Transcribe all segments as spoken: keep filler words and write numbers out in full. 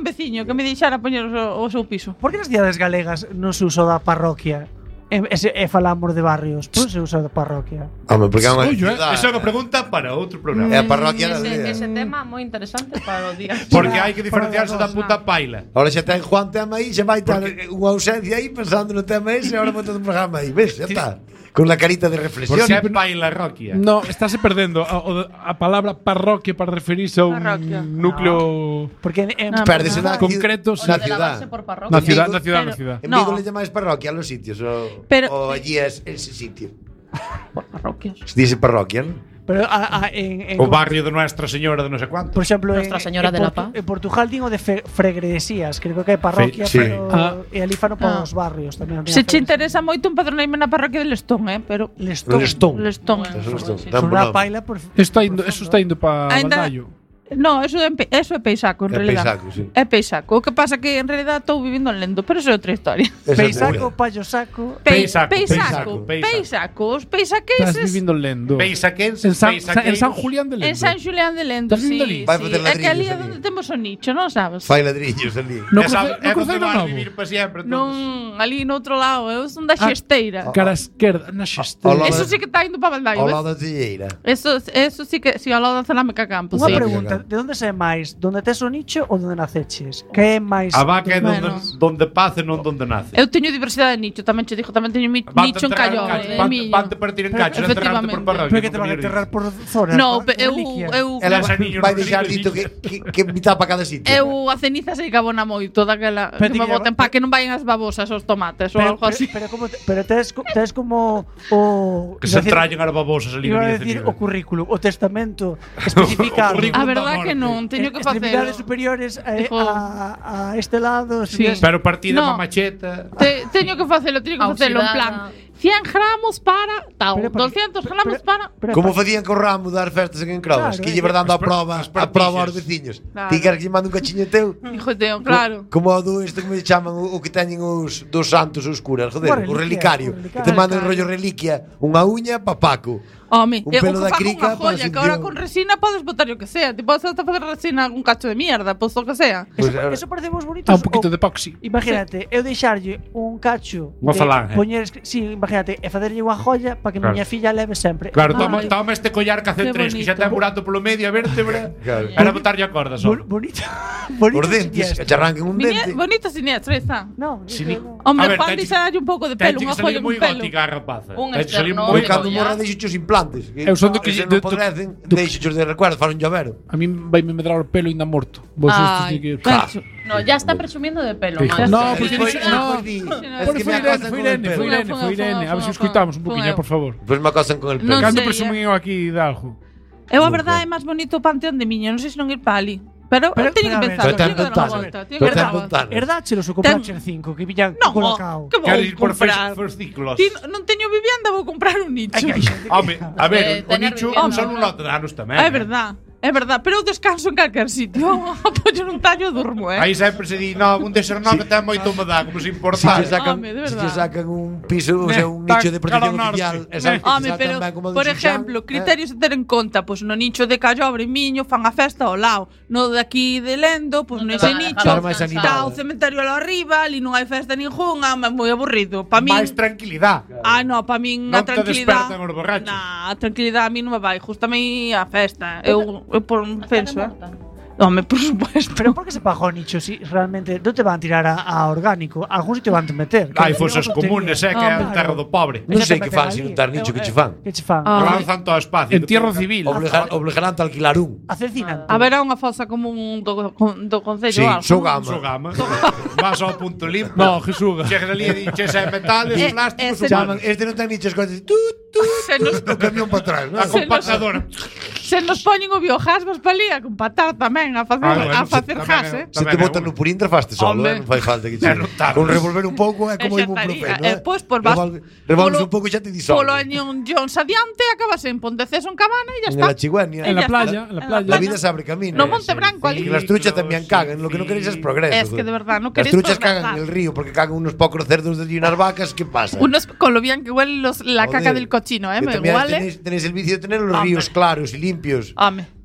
un veciño que me deixara poñer o, o seu piso. Por que nas cidades galegas non se usa da parroquia? E, e, e falamos de barrios, por se usa da parroquia? Home, porque é unha Oye, ciudad. esa é unha pregunta para outro programa. É a parroquia da Ese, aldea. ese tema moi interesante para o día. Porque hai que diferenciarse da puta paila. Ahora xa ten Juan tema aí, xa vai estar unha ausencia aí pensando no tema ese, ahora bota un programa aí, ves, xa está. Con la carita de reflexión. Porque é paila roquia. No, estáse perdendo a, a palabra parroquia para referirse a un Parroquia. núcleo Porque en, en, No, Perdese na concreto, na De ciudad. lavarse por parroquia. na En ciudad, Vigo- na ciudad, na pero- ciudad. En No. Vigo le llamáis parroquia a los sitios o, Pero- o allí es ese sitio. Por parroquias. Se dice parroquia, ¿no? pero a, a, en, en O barrio de Nuestra Señora de no sé cuánto. por exemplo, Nuestra en, Señora en, de la Portu- Paz. en Portugal digo de fe, fregresías, creo que hai parroquia, Sí. pero Ah. e ali fano para Ah. os barrios tamén. Se che interesa moito un padroneime na parroquia de Lestón, eh, pero Lestón. Lestón. Lestón. Eso Bueno, está- sí. tan Son unha bueno. paila por Está indo, eso está indo para Ainda- Valdaio. No, eso é, Pe- eso é Peixaco, en É realidad. Peixaco, sí. É Peixaco. O que pasa que en realidad estou vivindo en Lendo, pero eso é outra historia. Esa é Peisaco, buena. payo saco. Pe- Peixaco, Peixaco, Peixaco, Peixaco. Os Estás peixaqueses vivindo lendo. Peixaquenses, En San, peixaqueiros. en San Julián de Lendo. en San Xulián de Lendo, Estás sí, vindo ali? sí. Vai facer É que ali ladrillos é ali. donde temos o nicho, non sabes? Fai ladrillos ali. No Esa- cruce- no é Cruceiro donde vas Novo. vivir para sempre. Non, ali no outro lado, eu son da Ah, Xesteira. Cara esquerda, na xeste. Ao lado Eso sí que está indo para Valdaio, Ao ves? lado da tilleira. Eso, eso sí que, si ao lado da Cerámica Campos, Unha sí. pregunta, de onde sae máis? Donde tes o nicho ou donde naceches? Que é máis? A vaca é donde, Bueno. donde pace, non donde nace. Eu teño diversidade de nicho, tamén che digo, tamén teño mi, Vante nicho en enterrar Callo, cacho, eh, vante- miño. Vante partir en cachos, enterrarte por Efectivamente. parroquia. Pero que te como van a yo enterrar digo. por zonas. No, por pe- eu, reliquia. eu, Ela Esa niño vai non deixar reliquia, dito que, que, que mitad para cada sitio. eu a ceniza sei que abona moito daquela Pero que me ti que- boten para que non vayan as babosas os tomates ou Pero, algo así. pero, pero, como, pero tes, co- tes como o Que iba a se decir- entrallen as babosas ali Iba na a vida decir civil. o currículum, o testamento especificado. O currículum. A verdad da que morte. non, teño que Extremidades facelo. superiores a, Hijo. a, a este lado. Sí. si es- Pero partida No. no. macheta. Te, teño que facelo, teño que facelo en plan cien gramos para tal, Pero, pero, doscientos pero, gramos pero- para pero- Como facían co ramo dar festas en Encrobas, Claro, que é lle que- verdando a as per- prova, as a prova aos pertixas. veciños. Claro. Ti queres que lle mande un cachiño teu? Hijo teo, claro. Como o do este, como lle chaman, o, o que teñen os dos santos os curas, joder, Unha o reliquia, relicario. o relicario. Que te mandan rollo reliquia, unha uña pa Paco. Home, Un eu pelo que da fago crica unha para joya, que ahora Asunción. con resina podes botar o que sea. Ti podes hasta facer resina algún cacho de mierda, pois o que sea. Eso, Pues, ahora- eso parece moi bonito. Ah, un poquito o- de epoxi. Imagínate, eu deixarlle un cacho Unha de falange. poñer, escri- sí, imagínate, e facerlle unha joya para que Claro. miña filla leve sempre. Claro, Ay. toma, toma este collar que hace Qué tres, que xa bonito. ten burato polo medio a vértebra. Claro. Era botarlle a corda só. Bo- bonito. bonito Por dentes, que te arranquen un Viñe, dente. bonita siniestra esa. No, Sí, sí, ni- no. Hombre, A ver, Juan teñe- dixalle un pouco de pelo, Teñe unha que salir joya moi con pelo. gótica a rapaza. Un Teñe que salir externo, moi Moi cando collar. morra deixo os implantes. Que Eu son do que ese de- non podrecen, deixo de recuerdo, fan un llavero. A mí vai me medrar o pelo ainda morto. Vos estes Ai, de que... cacho. No, ya está presumiendo de pelo, Hijo. macho. No, Es porque que no, foi- no. foi di- es Por que foi me Irene, acosan foi con el Irene, pelo. foi Irene, Fue- foi fue- Irene. A ver se fue- escuitamos un fue- poquinho, fue- por favor. Pois me acosan con el Non pelo. Cando sei, presumín eu aquí de algo? Eu a Nunca. verdade é máis bonito o Panteón de Miña, non sei se non ir para ali. Pero, Pero, teño que pero a ver, pensar, pero ten teño que dar unha ventanas, volta, teño pero que ten dar unha volta. ventanas. Herdáchelos o Ten- Copracher cinco, que viñan Non, colocado. que vou Quero ir por comprar. fascículos. Ti non teño vivienda, vou comprar un nicho. Ai, que hai xente que- Home, a ver, Eh, o tener nicho vivienda, son ¿no? un lote de anos tamén. É verdad, é verdad, pero eu descanso en calquer sitio. Apoio nun tallo e durmo, eh. Aí sempre se di, no, un deser no que ten moito humedad, como se Si importar. te sacan, Home, de si verdad. te sacan un piso, o sea, un Eh, nicho de cara protección ao norte. oficial, Eh. exacto, Home, que pero, saltan ben como o do por Xixán, exemplo, eh. criterios a ter en conta, pois no nicho de Callobre Miño fan a festa ao lado, no de aquí de Lendo, pois Non no te ese van a nicho dejar Estar máis descansar. está animado. o cementerio ao arriba, ali non hai festa ningunha, é moi aburrido. Pa min, Máis tranquilidad. ah, no, pa min Non a te tranquilidade. despertan os borrachos. Nah, a tranquilidade a min non me vai, justame a festa. Eu, eu por, penso, eh. Morta. Home, por supuesto. Pero por que se pagou nicho si realmente non te van tirar a, a orgánico? Algún sitio van te meter. Hai Que fosas non tería. comunes, eh, que é Ah, a terra do pobre. Non Esa sei te que meten fan ali. sin un tar nicho Eu- que che eh, fan. Que che fan? Ah. Lanzan todo o espacio. Entierro civil. Obligar, obligarán a alquilar un. A Cecina. A ver, é unha fosa común do, do concello. Sí, algo. sou gama. Sogama. Vas ao punto limpo. No, Jesuga. Chegas ali e diches é metales, Eh, plásticos, ese- Chaman, humanos. este non ten nichos coches. Tu, tu, Se nos, o camión para atrás, A non? compactadora. se nos poñen o biogás, vas pa ali a compatar tamén, a facer, Ah, bueno, a facer tamén gas, é- eh. Se te botan no purinter faste solo, Home. eh? Non fai falta que che. É notar. Con revolver un pouco é como E xa ibuprofeno, estaría. eh? E pois, pois vas Revolve- Revolves polo- un pouco e xa te disolve. Polo añón Jones adiante, acabas en Ponteceso en Cabana e ya En está. la Chigüenia. En la ya playa, está. en la En playa. La vida se abre camino. No Monte Branco ali. Que las truchas también cagan. Lo que no queréis es progreso. Es que de verdad, no Las queréis truchas progresar. cagan en el río porque cagan unos pocos cerdos de unas vacas. ¿Qué pasa? Unos con lo bien que huelen los, la Joder. caca del cochino, eh, Que me también huele. Tenéis, tenéis el vicio de tener los Hombre. ríos claros y limpios. Home.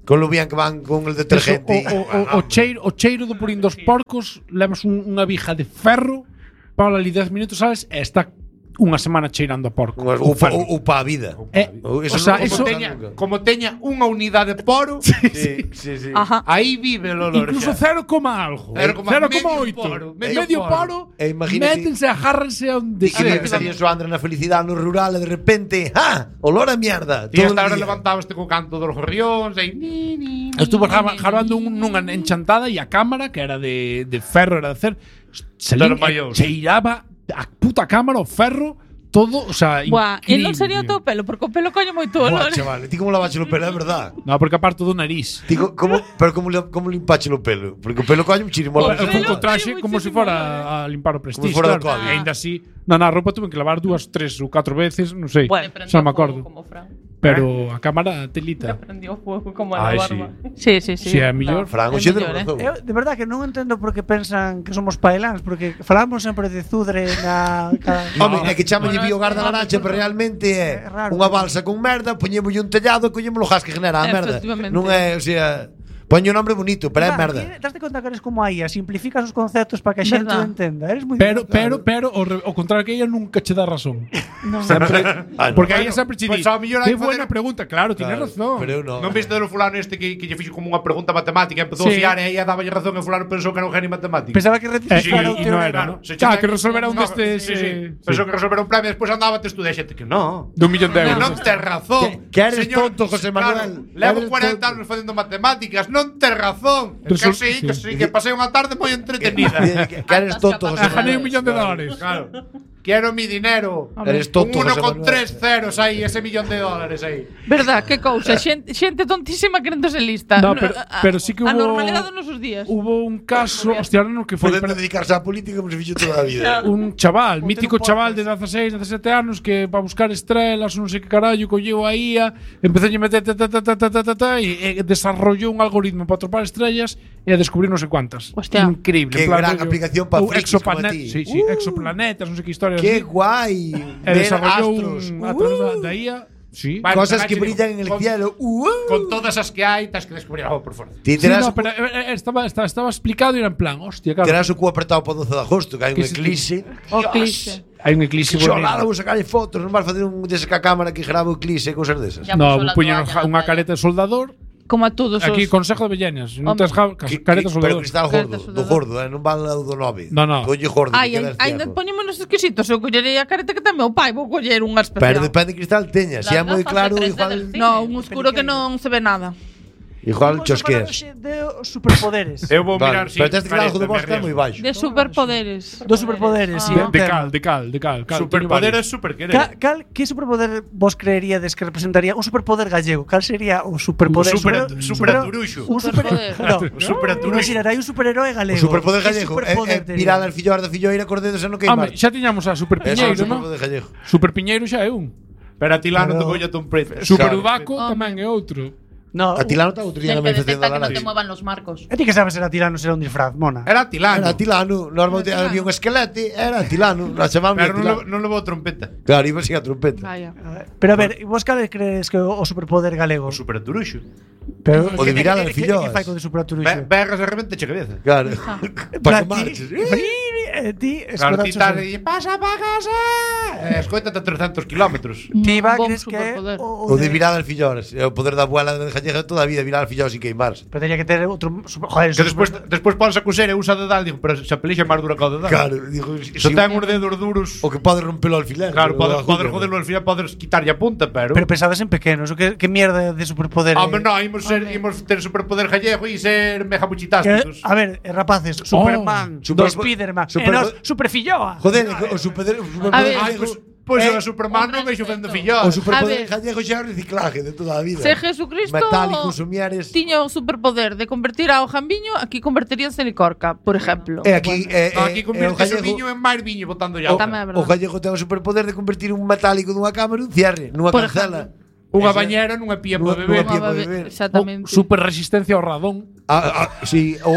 Con lo bien que van con el Eso, detergente. o, o, o, o, cheiro, o cheiro do purín dos porcos, levas un, unha vija de ferro, para ali dez minutos, sabes, e está unha semana cheirando a porco. O, pa, o, o pa a vida. Eh, O, o sea, non- eso- como Teña, como teña unha unidade de poro, Sí, sí, sí. Ajá. aí vive o olor. Incluso xa. cero coma algo. Cero coma cero coma medio oito. poro, Medio, medio poro. E imagínese- Métense, agárrense a onde Ti que sea. pensaría eso Andra na felicidade no rural e de repente, ¡ah! Olor a mierda. Ti todo hasta el ahora día. levantabaste co canto dos gorrións e ni, ni, ni, Estuvo ni, graba- ni, grabando ni, un, nunha enchantada e a cámara, que era de, de ferro, era de hacer, Pero salín, maior. cheiraba a puta cámara, o ferro, todo, o sea, Buah, e non increíble, sería o tío. teu pelo, porque o pelo coño moito Buah, olor. chaval, ti como lavache o pelo, é verdad. No, porque aparte do nariz. Digo, como, pero como, li- como limpache o pelo? Porque o pelo coño un chirimo. Eu pelo fui coño co traxe como se muchísimo fora a limpar o prestige. Como fora do claro. Covid. E ainda así, na, na roupa tuve que lavar dúas, tres ou catro veces, non sei. Bueno, Prendió xa me fuego acordo. Como Fran. Pero a cámara telita. Prendió fuego como a Ai, la sí. barba. Sí, sí, sí. Si é mellor. Fran, o É xedro mellor, eh. razón. Eu de verdade que non entendo por que pensan que somos paelans, porque falamos sempre de Zudre na cada... Home, é que chamanlle Bueno, biogar da no, laranxa, pero realmente é É raro. unha balsa con merda, poñémolle un tellado e collemos o gas que genera a merda. Efectivamente. Non é, o sea, poño un nombre bonito, pero é merda. Te das conta que eres como a I A, simplificas os conceptos para que a xente Verdad. o entenda. Eres moi Pero, pero, pero, o, re- o contrario que ella nunca che dá razón. Sempre, Ah, no. porque a Bueno, ella sempre che pues di, ao mellor hai qué que buena facer- pregunta, claro, tienes Claro, razón. pero eu non. Non viste do fulano este que, que lle fixo como unha pregunta matemática, empezou Sí. a fiar e ella daba razón e fulano pensou que era un genio matemático. Pensaba que Eh, rectificara o y, y no teu era, Claro, ¿no? se Ah, che- que resolverá un No, destes... sí, sí. eh, Pensou sí. que resolver un premio e despois andaba te estudar xente que no. De un millón de Que euros. non tes razón. Que- que eres tonto, José Manuel. Claro, levo Eres cuarenta tonto. anos facendo matemáticas, non tes razón. Que Resol- sí, que sí. sí, que pasei unha tarde moi entretenida. Que, que eres tonto, José Ah, gané un Manuel. millón de dólares. Claro. Quiero mi dinero. Eres tonto, Un uno José con Manuel. tres ceros aí, ese millón de dólares aí. Verdad, que cousa, xente, xente tontísima queréndose lista. No, pero, a- pero sí que a hubo... normalidade nos nosos días. Hubo un caso, hostia, ahora no que foi... Podendo pero- dedicarse á política como se fixo toda a vida. un chaval, Ou mítico ter un chaval de podcast. dieciséis, diecisiete anos que para buscar estrelas, non sei que carallo, colleu a I A, empezou a meter ta, ta, ta, ta, ta, ta, ta, ta, e, e desarrollou un algoritmo para atopar estrellas e a descubrir non sei cuantas. Hostia. Increíble. Qué en plan gran rollo- aplicación pa ou frikis como exoplanet- ti. Sí, sí, Uh. exoplanetas, non sei que historias. ¡Qué así. guay! E Ver desarrollou astros. un, a través da, Uh. da I A. Sí. Vale, Cosas pero que digo, brillan en el con- cielo. Uh. Con todas as que hai, tens que descubrir algo por fora. Ti Sí, terás, no, pero eh, eh, estaba, estaba, estaba explicado e era en plan, hostia, claro. terás o cu apretado para o doce de agosto, que hai un Que se- eclipse. O cliché. Hai un eclipse Xolada, bonito. vou sacarlle fotos, non vas facer un dese ca cámara que grava o eclipse e cousas desas. Ya No, puso la puñen toalla en la unha playa. careta de soldador. Como a todos os... Aquí, consejo de Bellañas. Non Home. tes ja- Que- careta que- soldador. pero cristal Careta gordo, do soldador. gordo, eh, non vale o do nove. No, no. Coño gordo, Ai, que ai, quedas ainda cierro. poñémonos exquisitos. Eu collerei a careta que ten meu pai, vou coller unha especial. Pero depende de cristal teña, se é Las moi gafas claro, de tres D igual del cine. No, un oscuro que non se ve nada. igual Vamos a falar chosqueas. hoxe de superpoderes. Eu vou mirar Vale, si. pero tens que claro que o do bosque é moi baixo. De superpoderes. Dos superpoderes, sí. Ah. un De tema. cal, de cal, de cal. cal Superpoder tiene é superquerer. Cal, cal, que superpoder vos creeríades que representaría un superpoder gallego? Cal sería o superpoder? Un super- Super- superaturuxo. Un super, Superpoder. no, O superaturuxo. Imaginar, hai un superherói galego. O superpoder Que gallego é, superpoder é tería? virar al filloar da filloira cor dedos e non Home, queimar. xa tiñamos a Super Ese é o Piñeiro, non? superpoder gallego. Super Piñeiro xa é un. Pero a Tilano Pero- te colla un preto. Super Claro. Udaco Home. tamén é outro. No, A Tilano está outro día El na que manifestación detecta da que no te laranxa. muevan los marcos. E ti que sabes era tirano será un disfraz, mona. Era Tilano. Era Tilano, normalmente Tilano. había un esquelete, era Tilano, la chamamos Pero non Tilano. levo- non levou trompeta. Claro, iba sin a trompeta. Vaya. Pero a ver, vos cal crees que o o superpoder galego? O superaturuxo. Pero, O de que- virar que- al que- filloas. Que fai co de Be- superaturuxo? Berras de repente che cabeza. Claro. En Para plan, que ti- marches. eh, Ti, Claro, ti escodaches estás o- e pasa pa casa. Eh, Escoitate a trescentos kilómetros. Ti va, Bon crees que é superpoder. o, O de virar al filloas. É o poder da abuela de gallega toda a vida, virar al filloas sin queimarse. Pero teria que ter outro super, joder, Que eso- despois despois ponse a coser e usa dedal, digo, pero se a pelixa é máis dura que o dedal. Claro, digo, Se si- ten os dedos duros. o que pode rompelo al alfiler. Claro, o poder, da poder agulla. joderlo al final, podes quitarlle a punta, pero. Pero pensades en pequenos, o que, que mierda de superpoder. Hombre, eh? no, imos ser, imos ter superpoder gallego e ser mega Que, muchitásticos. a ver, eh, rapaces, Superman, Super- Spiderman, Super- e nos, Superfilloa. Joder, o superpoder, o A superpoder ver, Ai, gallego. pois pois eh, o Superman non vexo vendo O fillos. superpoder A ver. gallego xa é o reciclaje de toda a vida. Se Jesucristo Metálicos, somieres. tiña o superpoder de convertir a hoja en viño, aquí convertiríanse en licorca, por ejemplo. E aquí, eh, No, aquí eh, convirtes o o viño gallego, en máis viño botando ya. o, Tamén é verdade. o gallego ten o superpoder de convertir un metálico dunha cámara en un cierre, nunha Por cancela. Unha Esa- bañera nunha pía Nunha- para beber. nunha pía Como para bebe- beber. Exactamente. Super resistencia ao radón. Ah, ah, sí, o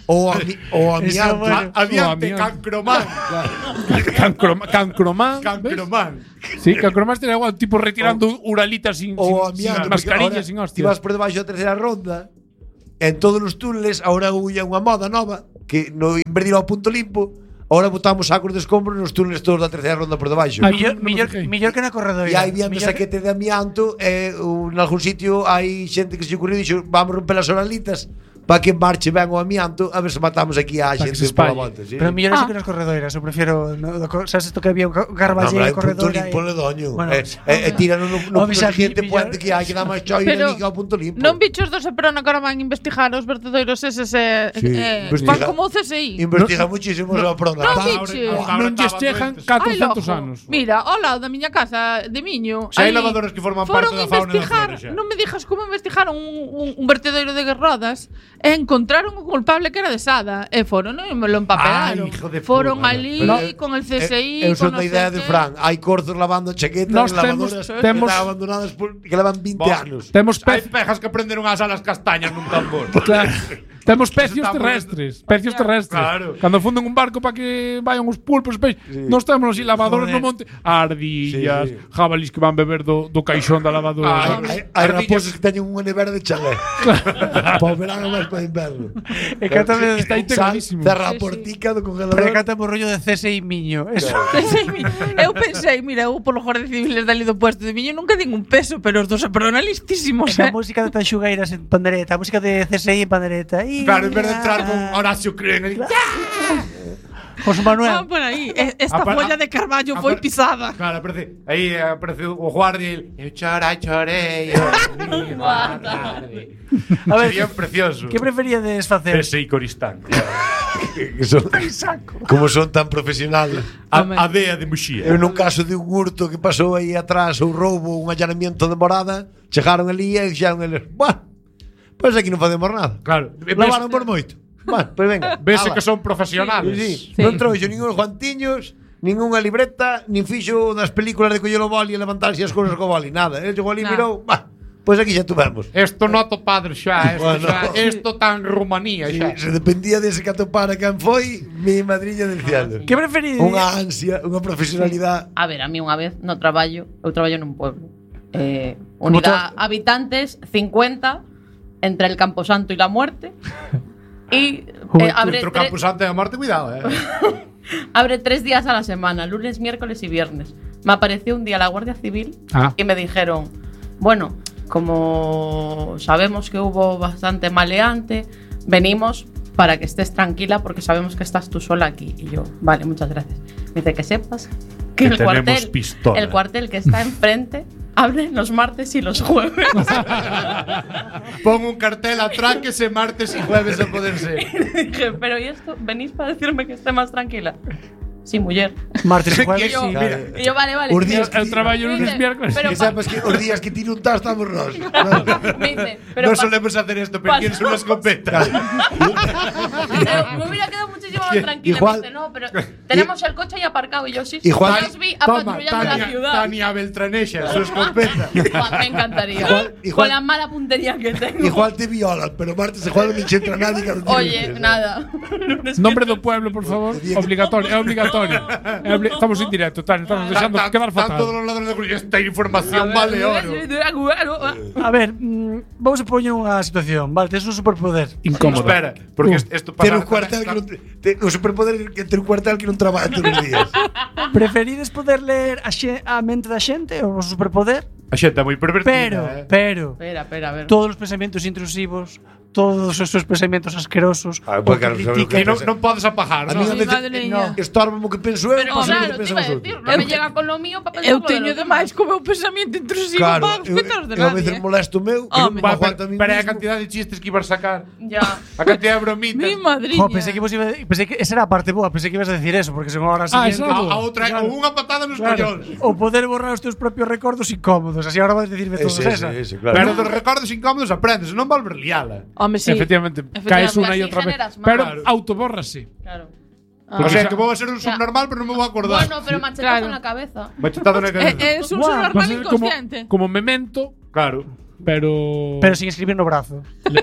O ami, o amianto. bueno. A- Adiante, O amianto. cancromán. Cancroma- Cancromán. ¿ves? Cancromán. Sí, Cancromán estaría igual, tipo retirando uralitas sin, O sin, sin amianto. mascarilla, sin Ti hostia. vas por debaixo da terceira ronda. En todos os túneles, ahora huye unha moda nova que no invertir ao punto limpo. Ahora botamos sacos de escombros nos túneles todos da terceira ronda por debaixo. Ay, Millor, non me millor, fijei. millor que na corredoira. E hai viendo Millor que- saquete de amianto e uh, en algún sitio hai xente que se lle ocurriu e dixo vamos romper as oralitas para que marche ben o amianto a ver se matamos aquí a Para que xente se pola espalle. volta, sí. Pero millor Ah. eso que nas corredoiras. Eu prefiero no, do, co- sabes isto que había un ca- No, garballeiro hombre, hai en un punto corredora. limpo le doño. Bueno, e, e, e tiran no, no Home, punto xa, siguiente millor- puente que hai que dar máis choira Pero ni que ao punto limpo. Non bichos do Seprona que ahora van investigar os vertedeiros eses eh, Sí, eh, investiga- van como o C S I. Investiga muchísimo no, a prona. non Pa- biche. Non lles chegan catrocentos loco. anos. Mira, ao lado da miña casa de Miño. Se hai aí lavadoras que forman foron parte da fauna da investigar, flora xa. non me dixas como investigaron un, un, un vertedoiro de rodas e encontraron o culpable que era de Sada e foron e me lo empapelaron. Ay, hijo de foron puta. ali Pero, con el C S I, Eu son con da no idea sé de qué. Fran. Hai corzos lavando chaquetas Nós en lavadoras temos- que temos- están abandonadas por, que levan vinte Bo. anos. Temos Hai pez, pejas que prenderon as alas castañas nun tambor. claro. Temos pecios está moi- terrestres, pecios terrestres. Claro. Cando funden un barco para que vayan os pulpos, peixes, nós temos así lavadores Joder. no monte, ardillas, Sí, sí. jabalís que van beber do, do caixón da lavadora. Ay, Hai, hai Ardillas. raposas que teñen unha nevera de chalé. Para o verano máis para o inverno. E cátame, Está integradísimo. Cerra a Sí, sí. portica do congelador. recátame o rollo de C S I Miño. Eso. Eu pensei, mira, eu polo Guardia Civiles dali do puesto de Miño nunca din un peso, pero os dos Seprona listísimos, Esa eh. música de Tanxugueiras en pandereta, a música de C S I en pandereta. Y Claro, en vez de entrar con Horacio Creen, ali, José Manuel. Ah, por aí. E- Esta Apa- folla de Carballo foi apa- pisada. Claro, aparece, aí aparece o guardia e el, eu chora, chorei, eu vi guardade. A ver, Sería precioso. que preferíades facer? Ese y Coristán. Que son, como son tan profesionales. A, Home. a dea de Muxía. Eu nun caso de un hurto que pasou aí atrás ou roubo, un allanamiento de morada, chegaron ali e dixeron eles, bueno, pois aquí non facemos nada. Claro. Lavaron por moito. Bueno, pois venga. Vese ala. que son profesionales. Sí, sí. Sí. Non trouxo ningún guantiños, ningunha libreta, nin fixo das películas de coller o boli e levantarse as cousas co boli, nada. El chegou ali e Nada. mirou, bah, pois aquí xa tuvemos. Esto noto padre xa, esto Bueno. xa, esto tan Rumanía Sí, xa. se dependía dese que atopara quen foi, mi madriña del cielo. Que preferides? Unha ansia, unha profesionalidade. A ver, a mí unha vez no traballo, eu traballo nun pueblo. Eh, unidad habitantes cincuenta entre el Camposanto y la muerte. Y eh, abre, Dentro tre- Camposanto de Marte, cuidado, eh. abre tres días a la semana, lunes, miércoles y viernes. Me apareció un día la Guardia Civil Ah. y me dijeron, bueno, como sabemos que hubo bastante maleante, venimos para que estés tranquila porque sabemos que estás tú sola aquí. Y yo, vale, muchas gracias. Me dice que sepas que, Que el tenemos cuartel, pistola. el cuartel que está enfrente abre los martes y los jueves. Pon un cartel atraques martes y jueves a poder ser. Dije, pero ¿y esto? ¿Venís para decirme que esté más tranquila? Sí, mujer. Martes e Y jueves, yo, sí. Claro. y yo, vale, vale. Os días que El traballo lunes, Dice, miércoles. pero Que pa- sepas que os días que ti non estás estamos nós. Me dice, pero No pa- solemos hacer esto, pero pa- tienes una escopeta. Pero me hubiera quedado muchísimo más tranquila. Igual- Me dice, no, pero tenemos el coche ahí aparcado. Y yo, sí, sí. Igual- ya os vi Toma, apatrullando la Tania, ciudad. Tania Beltranexa, su escopeta. Buah, me encantaría. Igual- igual- Con la mala puntería que tengo. Igual te violan, pero martes e jueves non che entra nadie que non te Oye, dices, nada. Lunes, Nombre do pueblo, por favor. Día que- Obligatorio, é obligatorio. É obli- Estamos en directo, Tania, estamos deixando Tan- quedar tan todos fatal. los ladrones de Coruña. Esta información vale oro. A ver, mm, vamos a poñer unha situación. Vale, tes un superpoder. Incómodo. Espera, porque Uh. esto Ter pasa. un cuartel que non te, te, o superpoder que ter un cuartel que non traballa todos os días. Preferides poder ler a, xe, a mente da xente o superpoder? A xente é moi pervertida, Pero, eh. pero, Espera, espera, a ver. todos os pensamientos intrusivos, todos os seus pensamientos asquerosos, Ah, o pues que claro, sabe lo critican. E non, non podes apagar, A mí a non? veces madre mía. estórbame o que penso eu, Pero pasa o claro, que te pensan iba a os decir, outros. no me llega con lo mío para pensar Eu lo de teño los demais demás. co meu pensamento intrusivo Claro, para eu, respetar os de eu a veces nadie. molesto o meu, que non Home. me Va, aguanto a pero, mí pero a mismo. cantidad de chistes que ibas a sacar. Ya. A cantidad de bromitas. Mi madriña. Jo, pensei que, vos iba, pensei que esa era a parte boa, pensei que ibas a decir eso, porque según a hora Ah, siguiente... exacto. A, a outra, ou unha patada nos Claro, collóns. o poder borrar os teus propios recordos incómodos, así ahora vas a decirme todos Ese, esa. ese, ese, claro. Pero dos recordos incómodos aprendes, non volver liala. Home, sí. Efectivamente, Efectivamente. caes unha Así e outra vez. generas más. Pero Claro. autobórrase. Claro. Ah. O sea, que vou a ser un Ya. subnormal, pero non me vou a acordar. Bueno, pero machetazo Claro. en la cabeza. Machetado na Eh, cabeza. eh, es un Guau, subnormal Vas a ser como, inconsciente. como memento, Claro. pero. Pero sin escribir no brazo.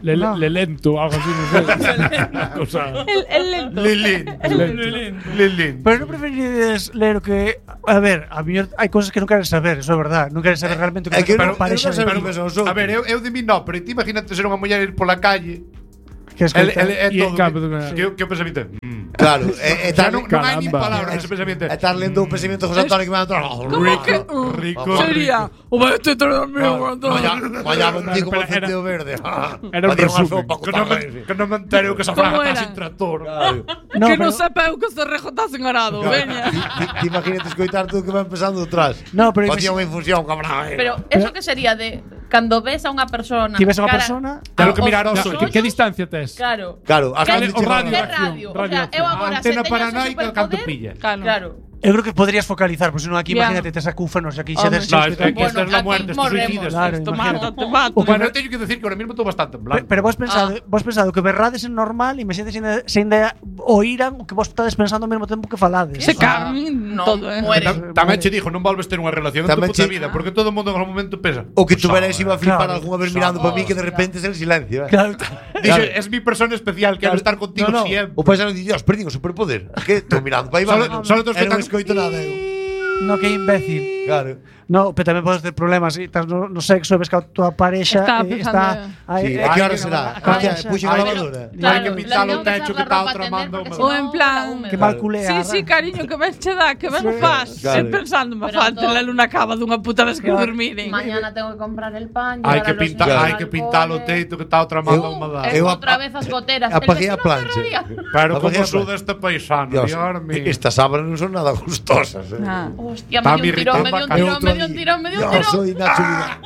Le, No. le lento, algo así, no sé. O sea, El, el lento. Lilín. lento. Lilín. Pero non preferides ler o que... A ver, a mí hai cosas que non queres saber, eso é verdade. Non queres saber realmente o que É que pasa non- con a parexa. eu non de- sei- Pero son os A ver, eu, eu de mí no, pero ti imagínate ser unha muller ir pola calle. que El, escoita. el, é E en todo. cambio, que, que, que o pensamento. Mm. Claro, é, é Xa tal, non, non hai nin Caramba. palabras ese pensamento. é estar lendo o pensamento de José Antonio que me va a entrar. ¿Cómo que? uh, rico, Sería. O vai te traer mío. Vaya, vaya contigo como Pero era- centeo verde. era un Hacía unha resumen. sopa Que con non me, tarrés. que non me entero que esa ¿Cómo fraga está era? sin tractor. No, que pero- non sepa eu que se rejotasen arado, veña. Ti- ti- ti Imagínate escoitar tú que va empezando atrás. No, pero Facía imagina- unha infusión, cabrón. eh. Pero eso que sería de cando ves a unha persona. Ti ves a unha cara- persona, Claro que aos mirar aos ollos, ¿Qué, ¿Qué distancia tes? Claro. Claro, hasta Que- onde o chega radio que a- radio. O sea, radio. eu agora se Antena teño ese paranoica canto superpoder, pilla. Claro. Claro. eu creo que podrías focalizar, porque senón aquí Bien. imagínate tes acúfanos aquí Hombre. xa des- No, es que, que Bueno, esta es la aquí muerte, estos morremos. suicidas. Claro, Esto imagínate. mata, te mato. O que Bueno, ver- teño que decir que ahora mismo estou bastante en Pe- blanco. Pero vos pensado, Ah. vos pensado que berrades é normal, imagínate se ainda, se ainda oíran o que vos estades pensando ao mesmo tempo que falades. Se Ah, cagan en no, todo, eh. muere. Tam- Tamén che dijo, non volves ter unha relación en tu Tamén puta che- vida, porque todo o mundo en algún momento pensa. O que "Pues, tuverais iba a flipar Claro. algunha vez mirando para mí que de repente es el silencio. eh. Claro. Dice, es mi persona especial, quero estar contigo No, no. siempre. O paisano di, Dios, perdí o superpoder. Que estou mirando para aí, Solo- vale. solo tos que E non tan- escoito nada, eu. No, que imbécil. Claro. No, pero tamén podes ter problemas si estás no, no sexo, ves que a tua parexa Está eh, pensando, está Sí, eh, a que eh, hora será? a A que parexa. puxen a Ay, lavadora. Hai que pintar o techo que está outra manda O húmeda. en plan, Que mal culea. Sí, sí, cariño, que ben che dá, que ben o fas. Claro. E pensando, me Pero falta todo- la luna cava dunha puta vez que Claro. dormiren. Mañana tengo que comprar el pan. Hai llevar que a los pintar, niños hai al que pintar o cole. teito que está outra manda Eu- húmeda. Eh, Eu outra ap- vez as goteras. apaguei El a vecino plancha. Ferrería. Pero Apaguei como a suda este paisano, Dios, Dios mío. estas sábanas non son nada gustosas. Eh. Ah. Hostia, Está me dio un tirón, me dio un irritando, tirón, outro me dio un ali, tirón, me dio un Yo tirón. soy Nacho Vidal.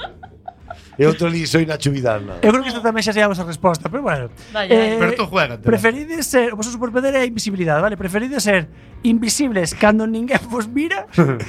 E outro ali soy Nacho Vidal. No. Eu creo que esta tamén xa se a vosa resposta, pero bueno. Dalle, dalle. Pero tú juégate. Preferides ser, o vosso superpoder é a invisibilidade, vale? Preferides ser invisibles cando ninguén vos mira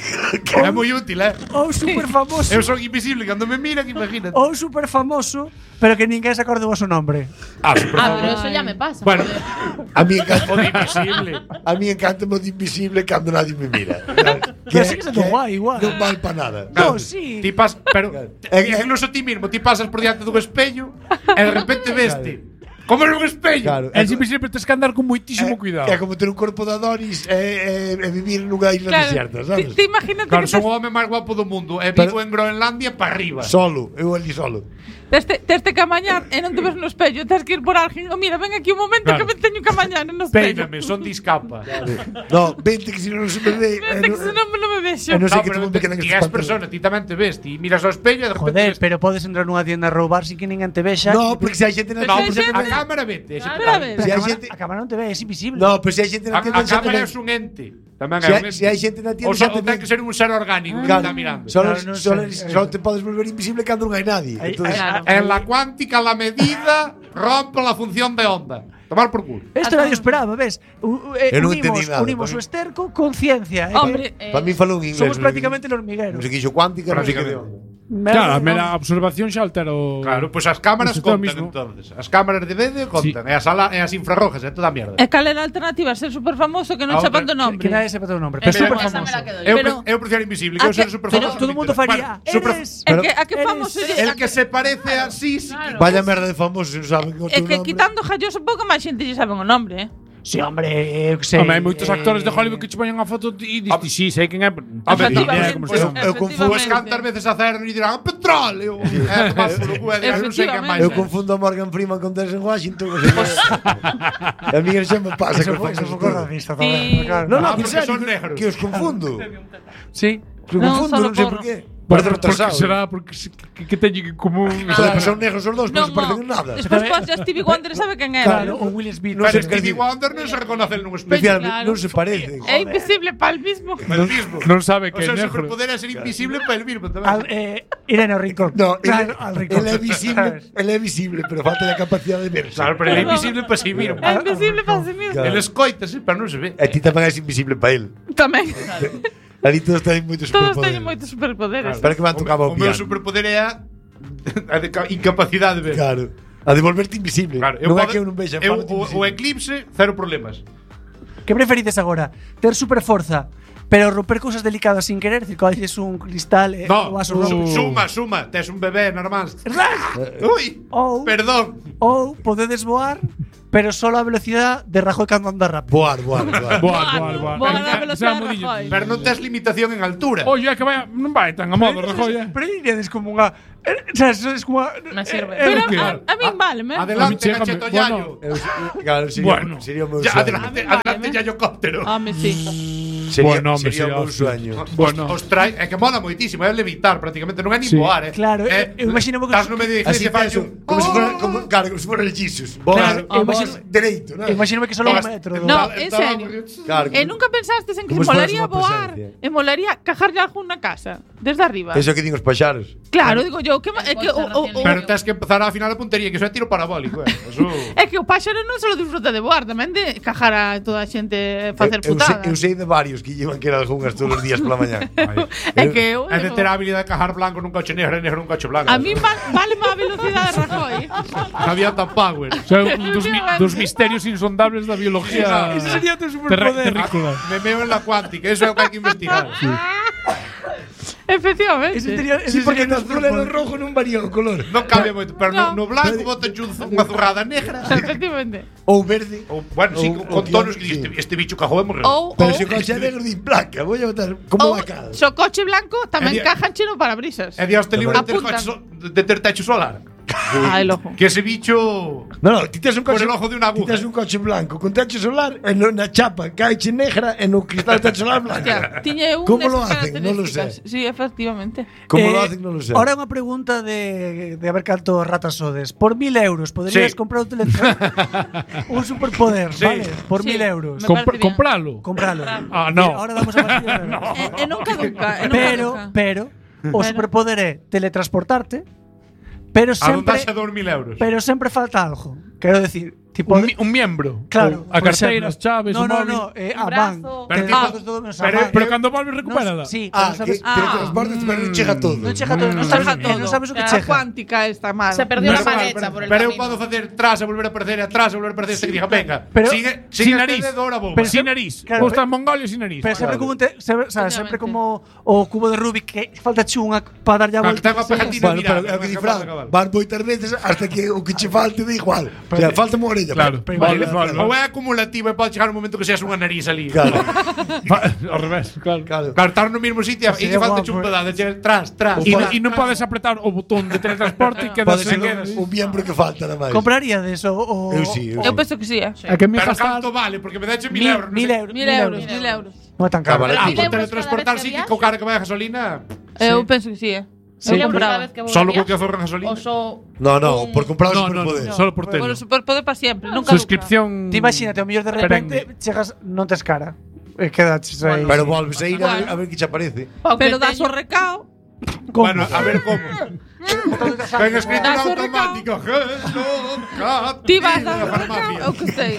É moi útil, eh? ou super famoso Eu son invisible cando me miran, imagínate. ou super famoso, pero que ninguén se acorde do vosso nombre. Ah, super Ah, pero eso ya me pasa. Bueno, joder. A mí encanta, o de invisible. a mí encanta o de invisible cando nadie me mira. Pero sigue sendo guai, igual. Non val para nada. No, sí. Ti pas, pero Eh, eh. incluso ti mismo, ti pasas por diante dun espello e de repente veste como en un espello. Claro. Es invisible, tens que andar con moitísimo cuidado. É como ter un corpo de Adonis e, e, e vivir nunha isla desierta, Claro, sabes? ti, ti imagínate Claro, que son tes, o home máis guapo do mundo e Pero- vivo en Groenlandia para arriba. Solo, eu ali solo. teste, teste que amañar e non te ves no espello, tens que ir por alguén. Oh, mira, ven aquí un momento Claro. que me teño que amañar no espello. Peíname, son discapa. No, vente que si non se me ve. eh, Vente que no- se non, non me vexo. Eh, non No, sei que pero tú me ti, quedan ti estes és persona, ti tamén te ves, ti miras ao espello e de repente Joder, ves- pero podes entrar nunha tienda a roubar sin que ninguén te vexa. No, porque se hai xente na Pero No, se tienda. hai porque a cámara vete. ese Claro, que tal. a ver. Se a, hai cámara, xente. a cámara non te ve, é invisible. No, pero se hai xente A, na tienda. a xa te cámara ve. é un ente. Tamén Se é hai- un ente. se hai xente na tienda, O, so, xa te o ten ve. que ser un ser orgánico que Claro, está mirando. Solo, Claro, non solo, sei. solo te podes volver invisible cando non hai nadie. Aí- Entonces, aí- Claro. En la cuántica la medida rompe la función de onda. Tomar por culo. Isto nadie esperaba, ves? U, u, eh, Eu non unimos, entendí nada, unimos para o mí. esterco con ciencia. eh, Hombre, Eh, para mí falou en inglés. somos non- prácticamente los hormigueros. Non sei que dixo cuántica, non sei que Prácticamente. deu. Claro, a mera observación xa altera o... Claro, pois pues as cámaras Isto é o contan mismo. entonces. As cámaras de vídeo contan, e as, ala, e as infrarrojas, e toda a mierda. e cal era a alternativa? Ser super famoso que non A sepan outra- do nombre. Que nadie sepa teu nombre. eh, Pero super esa me famoso. la quedo Eu, yo. Pero- pre- eu prefiero invisible, a que eu ser que- super pero famoso. todo o mundo faría. super, Eres- É que, a que eres- famoso el que se parece así, sí que Claro. Vaya merda de famosos, non saben o É teu que nombre. quitando Jalloso pouco máis xente lle saben o nombre, eh? Sí, hombre, eu que sei. Home, hai moitos eh, actores de Hollywood que che poñen a foto e dis, Ah, ti, sí, sei quen é. pero non Hombre, teño ni Efectivamente, idea como se eu- chama. eu confundo- Pois cantas veces acertan e dirán petróleo. É, tomar polo cu, e dirán, non sei quen máis. Eu é. confundo a Morgan Freeman con Denzel Washington. O sea, que- a mí xa me pasa Eso con foi, eso famosos foi todos. racista Sí. tamén. Claro. No, no, Ah, que en porque serio, son negros. que os confundo. Sí. Que os Non, confundo, solo non sei por- por qué. Bueno, Parece porque retrasado. será porque se- que, que teñen en común. Joder, que son negros os dous, non Non, se parecen en non. nada. Despois ponse a Stevie Wonder e sabe quen é. Claro, o Will Smith. No Pero sé, Stevie decir- Wonder non se reconoce nun Me espejo. fíjate, claro. non se parecen. É invisible para el mismo. El mismo. Non sabe O que sea, é o negro. superpoder é ser invisible para el mismo tamén. Al, eh, Irene ao rincón. No, claro, él, al rincón. él é visible, él é visible, pero falta a capacidad de verse. Claro, pero ele é invisible para si mismo. É invisible para si mismo. Claro. Ele escoita, sí, pero non se ve. E ti tamén és invisible para él. Tamén. Ali todos teñen moitos Todos superpoderes. teñen moitos superpoderes. Espera que me han tocado O o meu piano. superpoder é a, a de ca- incapacidade de ver. Claro. A de volverte invisible. Claro, eu non é pode- que eu non vexa. eu, fálate o, o invisible. eclipse, cero problemas. Que preferides agora? Ter super forza, pero romper cousas delicadas sin querer, decir, cando dices un cristal e No, o vaso su- rompe. suma, suma. Tes un bebé normal. Uy, Ou, perdón. ou podedes voar, pero solo a velocidade de Rajoy cando anda rápido. Boar, boar, boar. Boa, boa, boa. Boa Eh, da eh, velocidade xa mo de dillo. Rajoy. Pero non tes limitación en altura. Oye, é que vai, non vai tan a modo, Rajoy. eh. Pero iríades como unha... eh, O sea, eso es como... Me sirve. eh, Pero eh, que- a, a mí vale, me. Adelante, A mí chégame. cacheto Bueno. yayo. Eu, claro, sería, Bueno. sería o meu Ya, sueño. adelante, Vale, adelante me. yayocóptero. Home, sí. Sería, Bueno, hombre, sería sería o meu hostia. sueño. Bueno. Os trae, é que mola moitísimo, é levitar prácticamente, non é nin Sí. voar, eh. Claro, eh, eu imagino que- Estás no medio de Así iglesia e faz eso, un como si fuera, como, claro, como si fuera el Jesus. Boas, Claro, eu boas imagino- dereito, ¿no? Imagíname que solo un Vas- metro. No, do- en serio. Claro, E nunca pensastes en que como si fueras molaría unha voar, presencia. e molaría cajarlle algo na casa, desde arriba. Eso que din os paxaros. Claro, digo yo, que, ma- é que o, o, o, Pero tens que empezar a final a puntería, que iso é tiro parabólico, eh. Eso. é que o páxaro non só disfruta de voar, tamén de cajar a toda a xente facer eu, eu, sei, putadas. eu sei de varios que llevan que era algunhas todos os días pola mañá. É que eu É de digo, ter a habilidade de cajar blanco nun coche negro e negro nun coche blanco. a mí va, vale má velocidade de Rajoy. Había tan power. O sea, un dos, mi- dos misterios insondables da biología. Ese sería tu terre- superpoder. terrícola. Me meo en la cuántica, eso é o que hai que investigar. Efectivamente. Ese sería, ese Sí, porque sería no tu azul e no superpoder. rojo non varía o color. Non cambia moito, pero no, No. no blanco bota unha zurrada negra. Efectivamente. Ou verde. Ou, bueno, sí, Ou- con ou tonos que sí. este, este bicho cajou e morreu. Ou, Pero ou, se o coche é negro di placa, voy a botar como ou la cal. so coche blanco tamén É di- cajan cheno parabrisas. É Dios te libre de ter, Apuntan. coche so, de ter techo solar. Ah, el ojo. Que ese bicho No, no, ti tes un por coche el ojo de una ti aguja. tes un coche blanco con techo solar e no, na chapa caiche negra e no cristal techo solar blanco. Hostia, tiñe un ¿Cómo lo nesas hacen? No lo sé. características. Sí, efectivamente. Como Eh, lo hacen non lo sé. Ahora unha pregunta de, de a ver canto ratas sodes. Por mil euros, poderías Sí. comprar un teléfono? Un superpoder, Sí. vale? Por Sí. mil euros. Me Compra- parece bien. compralo. Compralo. Ah, no. Ahora damos a partir de no. E, e non caduca, e non Pero, caduca. pero, o Pero- superpoder é teletransportarte, pero A sempre, donde dos mil euros. pero sempre falta algo. Quero decir, tipo, Un, mi- un miembro. claro, A por carteira, as exemplo. chaves, no, o no, móvil. no, eh, Un a van. brazo. Pero Te tipo- datos todo menos a Pero, van. pero cando volves recupérala. Sí, Ah, pero non que sabes, Ah. teletransportes, pero non chega todo. non chega todo, non Non sabes, chega eh, todo. non sabes o que A chega. cuántica está mal. Se perdió Pero, la maleta por el pero eu camino. podo facer tras e volver a aparecer, atrás e volver a aparecer, este que diga, venga, Pero- sigue, Sin sigue nariz. este dedo, ahora vou. Pero Sin se- nariz. claro, Vos estás en Mongolia sin nariz. Pero sempre Claro. como un te, se, o sea, sempre Efectivamente. como o cubo de Rubik que falta chunga para darlle a Claro, volta. ten unha pegatina Bueno, pero é o que di Fran, van moitas veces hasta que o que che falte da igual. O sea, falta unha orella. Claro. pero- Vale, pero- vale. Ou é acumulativa e pode chegar un momento que seas unha nariz ali. Claro, Va- Ao revés, claro. claro. Claro, estar no mesmo sitio e Sería que falta guapo, un pedazo, che, tras, tras. E, tras, e non tras. podes apretar o botón de teletransporte e quedas Pode sen ser un, un miembro que falta nada máis. Compraría de eso o Eu sí, eu Eu sí. penso que sí, eh. É que me Pero gastar canto vale, porque me dache mil mil, euros. non mil sei. euros. Mil euros, mil euros. Non é tan caro. Cabal, Ah, Mil por euros teletransportar cada vez sí que que co cara que vai a gasolina. Eu penso que sí, eh. Sí, Eu cada compraba. vez que vou Solo de co que viaje, zorra gasolina. O so No, no, un- por comprar o No, no, no, superpoder. solo por Bueno, tele. superpoder para siempre, nunca caduca. Suscripción. Ti imagínate, o mellor de repente Perenne. chegas, non tes cara. E quedaches aí. Pero volves a ir a ver, Bueno. a ver que che aparece. Pau que Pero das teño- o recao. Como? Bueno, a ver como. Ten escritura Das o automática. Ti vas da dar o recao, eu que sei.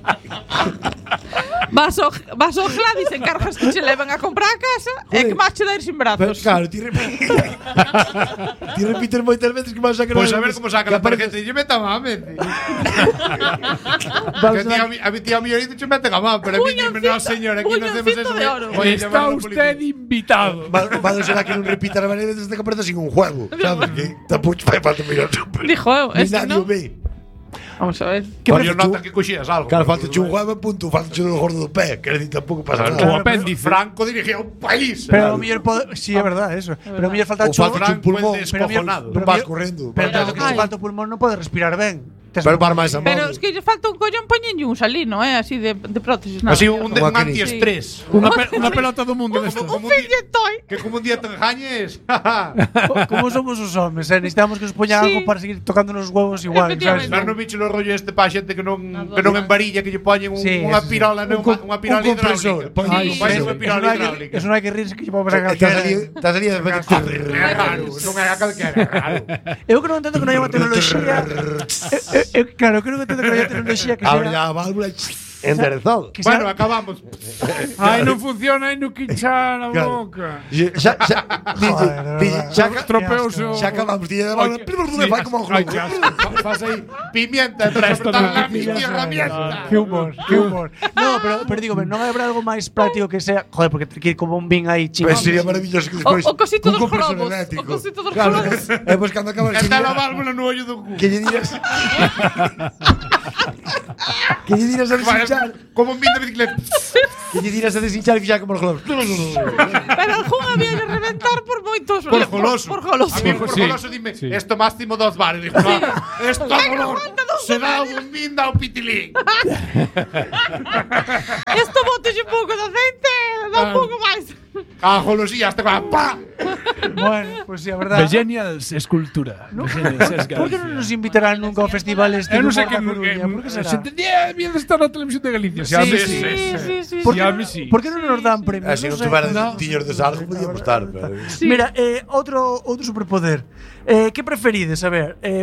Vas ao, vas ao Gladys, encargas que che leven a comprar a casa e que máis che dar sin Pero, brazos. claro, ti repites. ti repites moitas veces que vas a sacar Pois a ver como saca que la tarjeta aparece- e lle meta a mente. Vamos Que a a- mi a mi tía millorito che mete a má, pero a mí dime, no señor, aquí non hacemos Puñoncito eso. de oro. Oye, Está llamar a la usted policía. invitado. Va, va a ser que non repita varias veces hasta que aparece sin un juego, sabes? Que tapucho fai falta mirar super. Dijo eu, Ni ese nadie non. o ve. Vamos a ver. Que Oye, falta nota que coxías algo. Claro, falta un juego, punto, falta un gordo do pé, que decir, tampouco pasa Claro, nada. O apéndice. Franco dirigía un país. Pero o mellor pode, si é verdade eso. Pero o mellor falta O chu. falta un pulmón, Franco é pero descojonado. non vas correndo. Pero Vas- tanto que se Ai. falta o pulmón non pode respirar ben. Tes Pero para máis a Pero modo. es que lle falta un collón poñenlle un salino, eh, así de, de prótesis. Nada. Así un, de, un Como aquel. antiestrés. Unha, pe unha pelota do mundo desta. Un fin de toy. Que como un día te engañes. Como somos os homes, eh? Necesitamos que nos poña Sí. algo para seguir tocando nos huevos igual, Efectivamente. sabes? Mas non bicho lo rollo este pa xente que non que non embarilla, que lle poñen un, Sí, unha eso sí. pirola, non, Un co- unha pirola un compresor. hidráulica. Poñen Ay, un Vai ser eso, unha compresor. eso pirola non hai que, hidráulica. eso non hai que rirse que lle vamos a Eh, Estás calquera. ali, estás ali de É raro, non é a calquera, é raro. Eu que non entendo que non hai unha tecnoloxía. eu, eu, eu, claro, eu que non entendo que non hai unha tecnoloxía que Abre sea a válvula e enderezado. Que Bueno, xa- acabamos. Ai, non funciona, ai, non quinchar a Claro. boca. Xa, xa, dice, Joder, de dice, verdad. xa, ca- Tropeouse o... xa acabamos, tiña de Ai, bola, que- fai como un Ai, globo. que asco. Fas aí pimienta, Presta sobre no- la mi herramienta. Que humor, que humor. No, pero, pero digo, non habrá algo máis práctico que sea. Joder, porque te que ir como un bin aí chingón. Pues sería maravilloso que O, despois o cosito un dos compresor globos. O eléctrico. cosito dos Claro, globos. e pois cando acabas que Está lle- la válvula no ollo do cu. que lle diras que lle diras a deshinchar, Como un vin de bicicleta. que lle diras a deshinchar e fixar como os globos. Pero algún había de reventar por moitos. Por goloso. Por, por goloso. A mí Sí, por sí. goloso dime, Sí. esto máximo dos bares. Dijo, no, esto dolor. Se dá un vin da un pitilín. Esto botes un pouco de aceite, dá un pouco máis. A golosía hasta con pa. Bueno, pues sí, a verdad. The Genials Escultura. The Genials es ¿Por qué no nos invitarán nunca ao festival este Eu non de sei humor que da Coruña? ¿Por qué será? se entendía bien de estar na televisión de Galicia. Sí, a mí sí, sí. Sí, sí, sí. ¿Por Sí, qué, a no, mí sí. ¿Por qué non nos dan premios? Así non sé. tuveras No. tiños de salgo, podíamos estar, pero Mira, eh, outro outro superpoder. Eh, que preferides? A ver, eh,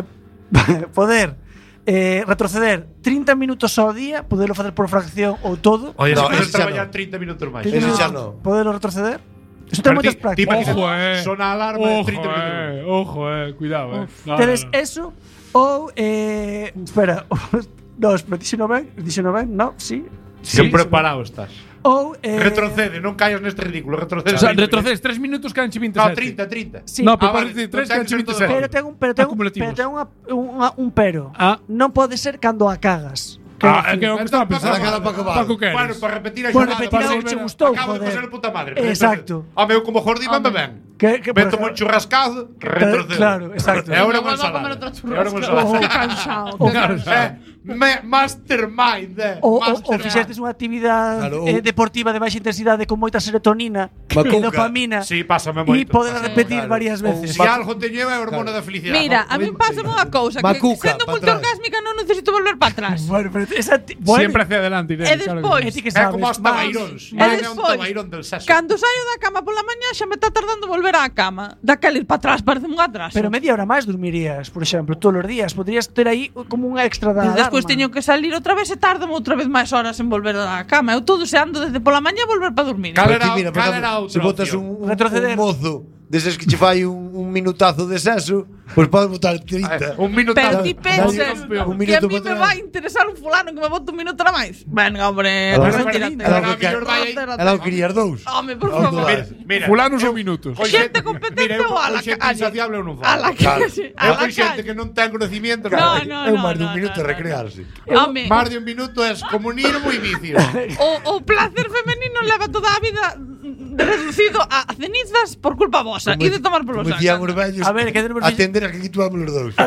poder eh, retroceder trinta minutos ao día, poderlo facer por fracción ou todo. Oye, No, se puedes ese xa traballar no. treinta minutos máis. Ese trinta xa minutos, no. Poderlo retroceder. Eso ten moitas prácticas. Ojo, eh. Sona a alarma de Ojo, trinta minutos. eh. Ojo, eh. Cuidado, eh. No, Tedes no, no. eso ou eh, espera, no, espera, dixeno ben, dixeno ben, no, sí. Sen preparado estás. Ou eh, Retrocede, non caias neste ridículo. Retrocede. O sea, trinta. retrocedes tres minutos canche No, veintisiete. trinta, trinta. Sí. No, Ah, pero vale, parece tres non ten que canche ser todo veintisiete. Pero ten un pero ten un, Acumulativos. pero ten unha, unha, un pero. Ah. Non pode ser cando a cagas. Ah, é que é o que estaba Entón, pensando. para cada Paco Val. Paco, que Bueno, eres? para repetir a Bueno, xornada. repetir para algo que volver che a- gustou, Acabo de joder. facer puta madre. Exacto. A meu como jordi van ben. Que, que, por Meto ejemplo- un churrascado, retrocedo. Claro, exacto. E ahora Me unha vuelvo a comer ensalada. otro E ahora unha churrasco. ensalada. Qué cansado. O- qué cansado. Eh, me- Mastermind, eh. O, o, o Mastermind. fixestes unha actividade Claro, eh, ou- deportiva de baixa intensidade con moita serotonina e Macuca. dopamina Sí, pásame e moito. poder Pásame. repetir Claro. varias Ou veces. Si algo teño é a hormona da felicidade. Mira, a mí pasa unha cousa que Macuca, sendo pa multiorgásmica non necesito volver para atrás. Bueno, pero esa ti- bueno, Siempre hacia adelante. Irene, E claro que despois, e ti que É sabes, como os más. tabairóns. E Man é un despois, tabairón del sexo. cando saio da cama pola mañá xa me está tardando volver á cama. Daquela ir para atrás parece un atraso. Pero media hora máis dormirías, por exemplo, todos os días. Podrías ter aí como un extra da E despois alarma. teño que salir outra vez e tardo outra vez máis horas en volver á cama. Eu todo se ando desde pola mañá volver para dormir. Cal Pero era- ti, mira, por cal exemplo, era a outra se botas opción? un, un, Retroceder. un mozo deses que che fai un, un minutazo de sexo, pois podes botar trinta. Un minuto. Pero ti Dale, pensas un que minuto a mí para me atrás. vai interesar un fulano que me bote un minuto nada máis. Venga, hombre, Ela- retírate. ela- ela- Retírate. Ela o querías dous. Home, por Ao favor. dúas. Mira, Fulanos ou minutos. Con Xente competente mira, eu ou a la con xente calle? insaciable eu non A falo. la calle. A Eu la con xente calle. que non ten conocimiento. No, nada. no, É no, máis no, dun minuto no, de no. recrearse. Home, Máis de un minuto é comunismo e vicio. o, o placer femenino leva toda a vida mm, reducido a cenizas por culpa vosa e de tomar polo Como saco. dicían os vellos, A ver, que tenemos- atender a que aquí tuamos os dous.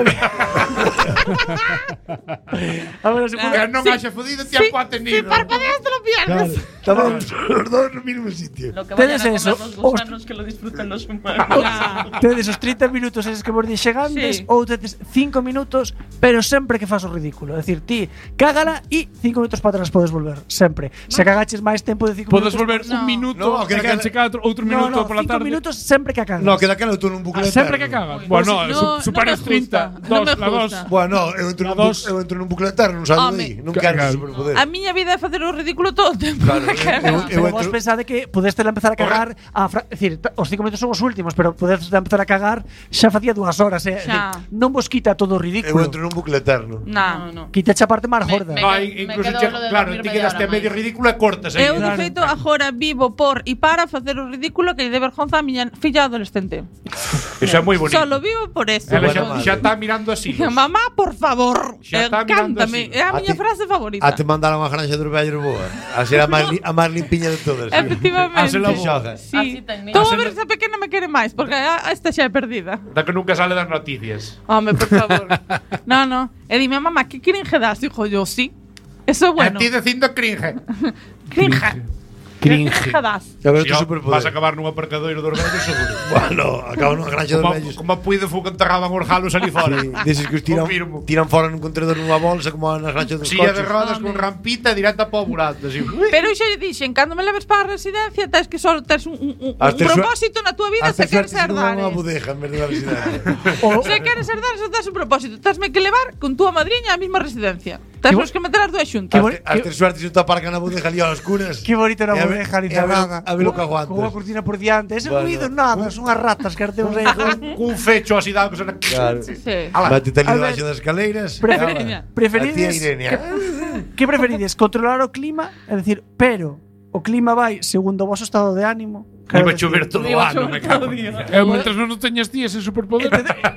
A ver, se Claro. Que non Sí. haxa fodido ti Si, a tenido. si parpadeas te lo pierdes. Estamos os dous no mismo sitio. Lo que vayan Tedes a comer eso, los gusanos que lo disfruten los humanos. Claro. tedes os trinta minutos eses que vos dixegantes Sí. ou tedes cinco minutos, pero sempre que fas o ridículo. É dicir, ti cágala e cinco minutos para atrás podes volver, sempre. Se cagaches máis tempo de cinco Podes minutos, volver No. un minuto No, e que canche daquela- catro, outro no, minuto no, pola cinco tarde. minutos sempre que cagas. No, que daquela eu estou nun bucle Ah, sempre que eterno. cagas. Bueno, no, su- no superas me trinta, gusta, no dos, me la dos. gusta. Bueno, eu entro La nun, bu dos. eu entro nun bucle eterno, non salgo Home. de aí. Non quero Claro. ese superpoder. A miña vida é facer o ridículo todo o tempo. Claro, Que eu- va. eu- Pero vos entro- pensade que podes ter empezar a cagar a fra- é dicir, ta- os cinco minutos son os últimos, pero podes empezar a cagar xa facía dúas horas, eh. É Xa. dicir, non vos quita todo o Eu ridículo. entro nun bucle eterno. No. No, no. Quita a parte máis Me- gorda. me- No, Me incluso quedo che, lo de claro, dormir ti media quedaste a hora medio máis. ridículo e cortas aí. Eu, de feito, agora vivo por e para facer o ridículo que lle de vergonza a miña filla adolescente. Eso é moi bonito. Solo vivo por eso. Ela Buena xa, madre. xa está mirando así. Mamá, por favor, Xa está mirando cántame. así. É a A miña ti- frase favorita. A te mandaron a granja dos vellos boa. A ser a máis li- a máis limpiña de todas. Efectivamente. Hásela boa. Sí. Así ten, Todo mira. a ver se a pequena me quere máis, porque a, a esta xa é perdida. Da que nunca sale das noticias. Home, por favor. no, no. E dime, mamá, que cringe das? Dijo yo, sí. Eso é bueno. A ti dicindo cringe. Cringe. Cringe. Cringe das. A ver, Si, outro ó, superpoder. vas a acabar nun aparcadoiro dos vellos seguro. Bueno, acabo nunha granja dos Como, vellos. como puido fu que enterraban os galos ali fora. Sí, deses que os tiran, Confirmo. tiran fora nun contenedor nunha bolsa como nas granxas dos Silla de coches. rodas con rampita directa para o burato. Así. Pero eu xa lle dixen, cando me leves para a residencia, tes que só tes un, un, un, Has un ter suer- propósito na túa vida Has se ter queres suerte se non é herdar. unha bodega en vez de unha residencia. O, Se queres herdar, só tes un propósito. Tesme que levar con túa madriña á mesma residencia. Temos que meter as dúas xuntas. boni- As tres suertes se te aparcan na bodeja ali a oscuras. Que bonito era E a a ver- bodeja, ni e a ver- nada. a ver o que aguantas. Con unha cortina por diante. Ese Bueno. ruido, nada, son as ratas que arteos aí. Cun fecho así dado que sona. Claro. Sí. Métete ali A ver, debaixo das escaleiras. Preferides, A tía preferides, Irene. que preferides? Controlar o clima, é dicir, pero o clima vai segundo o voso estado de ánimo. Iba a decir, chover todo o ano, me cago en Dios. Eu, mientras non teñas ti ese superpoder.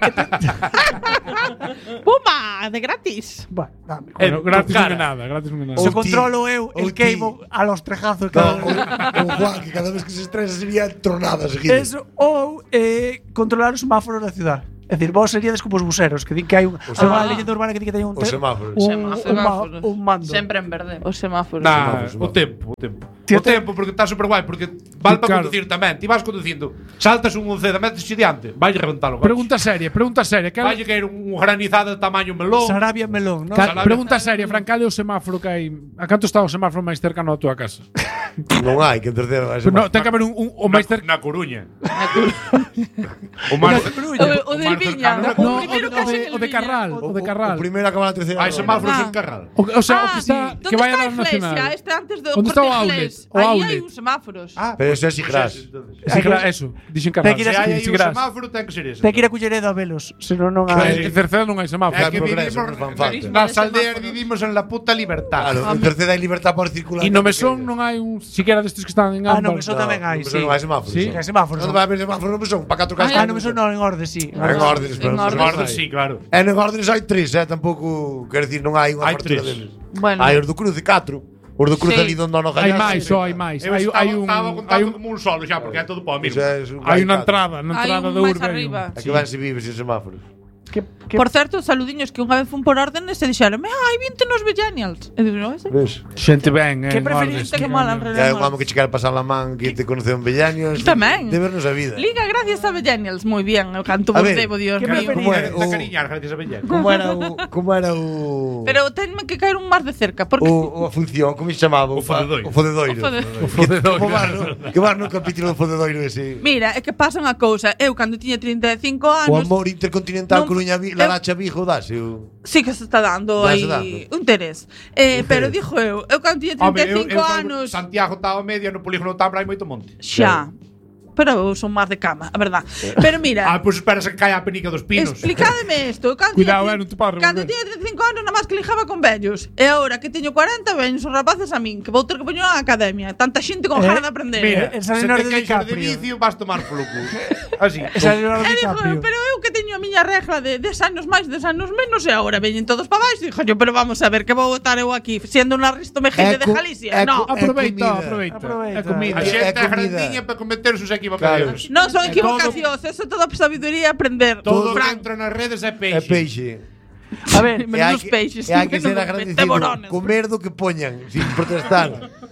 Puma, de gratis. Bueno, dame. Bueno, En gratis tu non cara. é nada, gratis non é nada. Se Ou ti, controlo eu ou el ti. queimo a los trejazos No, cada o, o Juan, que cada vez que se estresa sería tronada seguida. Eso, ou eh, controlar os semáforos da ciudad. É dicir, vos seríades como os buseros, que din que hai un, Os hai unha semáforos. leyenda urbana que di que teñen un, Os te- semáforos. un, Semáforos. un, ma- un mando. Sempre en verde. Os semáforos. Nah, O tempo, o tempo. Tío, O tempo, porque está super guai, porque vale para Claro. conducir tamén. Ti vas conducindo, saltas un onceda, metes diante, vai reventar o coche. Pregunta seria, pregunta seria. Cal, Vai caer un granizado de tamaño melón. Sarabia melón, non? cal, Salabia. pregunta seria, Fran, cal é o semáforo que hai? A canto está o semáforo máis cercano á tua casa? Non hai, que en terceiro vai Pero no, semáforo. ten que haber un, un o Na, máis cercano. na Coruña. o máis O, o del Viña. cercano. O No, o, primeiro de, que o, de, haxe en o de Viña. Carral, o de Carral. O primeiro acaba na terceira. Hai semáforos Ah. en Carral. O, o sea, o que Ah, está ¿dónde que vai a está dar a iglesia? nacional. Este antes do ¿Dónde está o Corte outlet? Inglés. O Aí outlet. hai uns semáforos. Ah, Pero ese é Sigrás. Sí, gra- eso, dixen Carral. Ten que ir Se a- hai aí Sí, un gras. semáforo, ten que ser ese. Ten que ir a Culleredo a velos, senón non Ah, hai. En terceira non hai semáforo. É que progreso, vivimos non fan falta. nas aldeas vivimos en la puta libertad. Claro, en terceira hai libertad para circular. E no mesón non hai un siquiera destes que están en Ah, ámbar. no mesón tamén hai, no sí. mesón non hai semáforos. Sí. non. Hai semáforos. Non vai haber semáforos no mesón, para catro casas. Ah, no mesón non, en orde, sí. En órdenes, pero En no órdenes. mesón Orden, hai. sí, claro. E en órdenes hai tres, eh, tampouco, quero dicir, non hai unha Hai partida tres. deles. Bueno. Hai os do Cruce catro. Os do Cruce Sí. ali donde non Hai gañas. máis, só hai máis. Eu Hai estaba, hai un estaba hai contando un como un solo xa, porque é todo para mí. Pois é, es un hai unha vai entrada, na Hai entrada un da máis urbe. hai un- arriba. catro. É que van se vive sin semáforos. Que, que, Por certo, saludiños que unha vez fun por órdenes e dixeron, "Me, hai vinte nos millennials." E digo, "No, ese." Ves? Xente ben, eh. Que en preferís? órdenes. Que mal É un home que che quere pasar la man, que te conoce un bellaños. Tamén. De vernos a vida. Liga gracias a millennials. Moi bien, eu canto A vos ver, debo, Dios que mío. preferís? Como é? De O- cariñar, gracias a Bellén. Como era o como era o Pero tenme que caer un máis de cerca, porque o, o a función, como se chamaba? O fodedoiro. O fodedoiro. O fode- O fodedoiro. Como vas no, que vas no capítulo do fodedoiro ese. Mira, é que pasa unha cousa. Eu, cando tiña trinta e cinco O anos, amor intercontinental non- Coruña Vi- eu- Laracha Vigo dase o sí que se está dando Dase aí dando. un interés. Eh, Un pero interés. dixo eu, eu cando tiña Home, trinta e eu, cinco eu anos, Santiago está ao medio, no polígono Tambra hai moito monte. xa. Pero eu son máis de cama, a verdad. Pero mira, Ah, pois espera que caia a penica dos pinos. explicádeme isto. Eu cando Cuidado, tiña- eh, non te podes Cando revolver. tiña trinta e cinco anos, nada máis que lijaba con vellos. E agora que teño cuarenta, veñen os rapaces a min, que vou ter que poñer á academia. Tanta xente con Eh, gana de aprender. Mira, Eh, se esa te Leonardo queixas de DiCaprio. vicio, vas tomar polo cu. Así. Esa era Leonardo E dixo, DiCaprio. pero eu que teño a miña regla de dez anos máis, dez anos menos, e agora veñen todos para baixo. Dixo yo, pero vamos a ver, que vou estar eu aquí, sendo unha Risto Mejide de Eco- Galicia. eco- No, Aproveita, comida. aproveita. Aproveita. É comida. A É xente é comida. grandiña para cometer sus Claro. equivocacións. non son Eh, equivocacións, eso é toda sabiduría aprender. Todo o que Fran, entra nas redes É é peixe. peixe. A ver, Menos E hai os que- peixes, E hai que menos ser os agradecido. teborones. Comer do que poñan, sin protestar.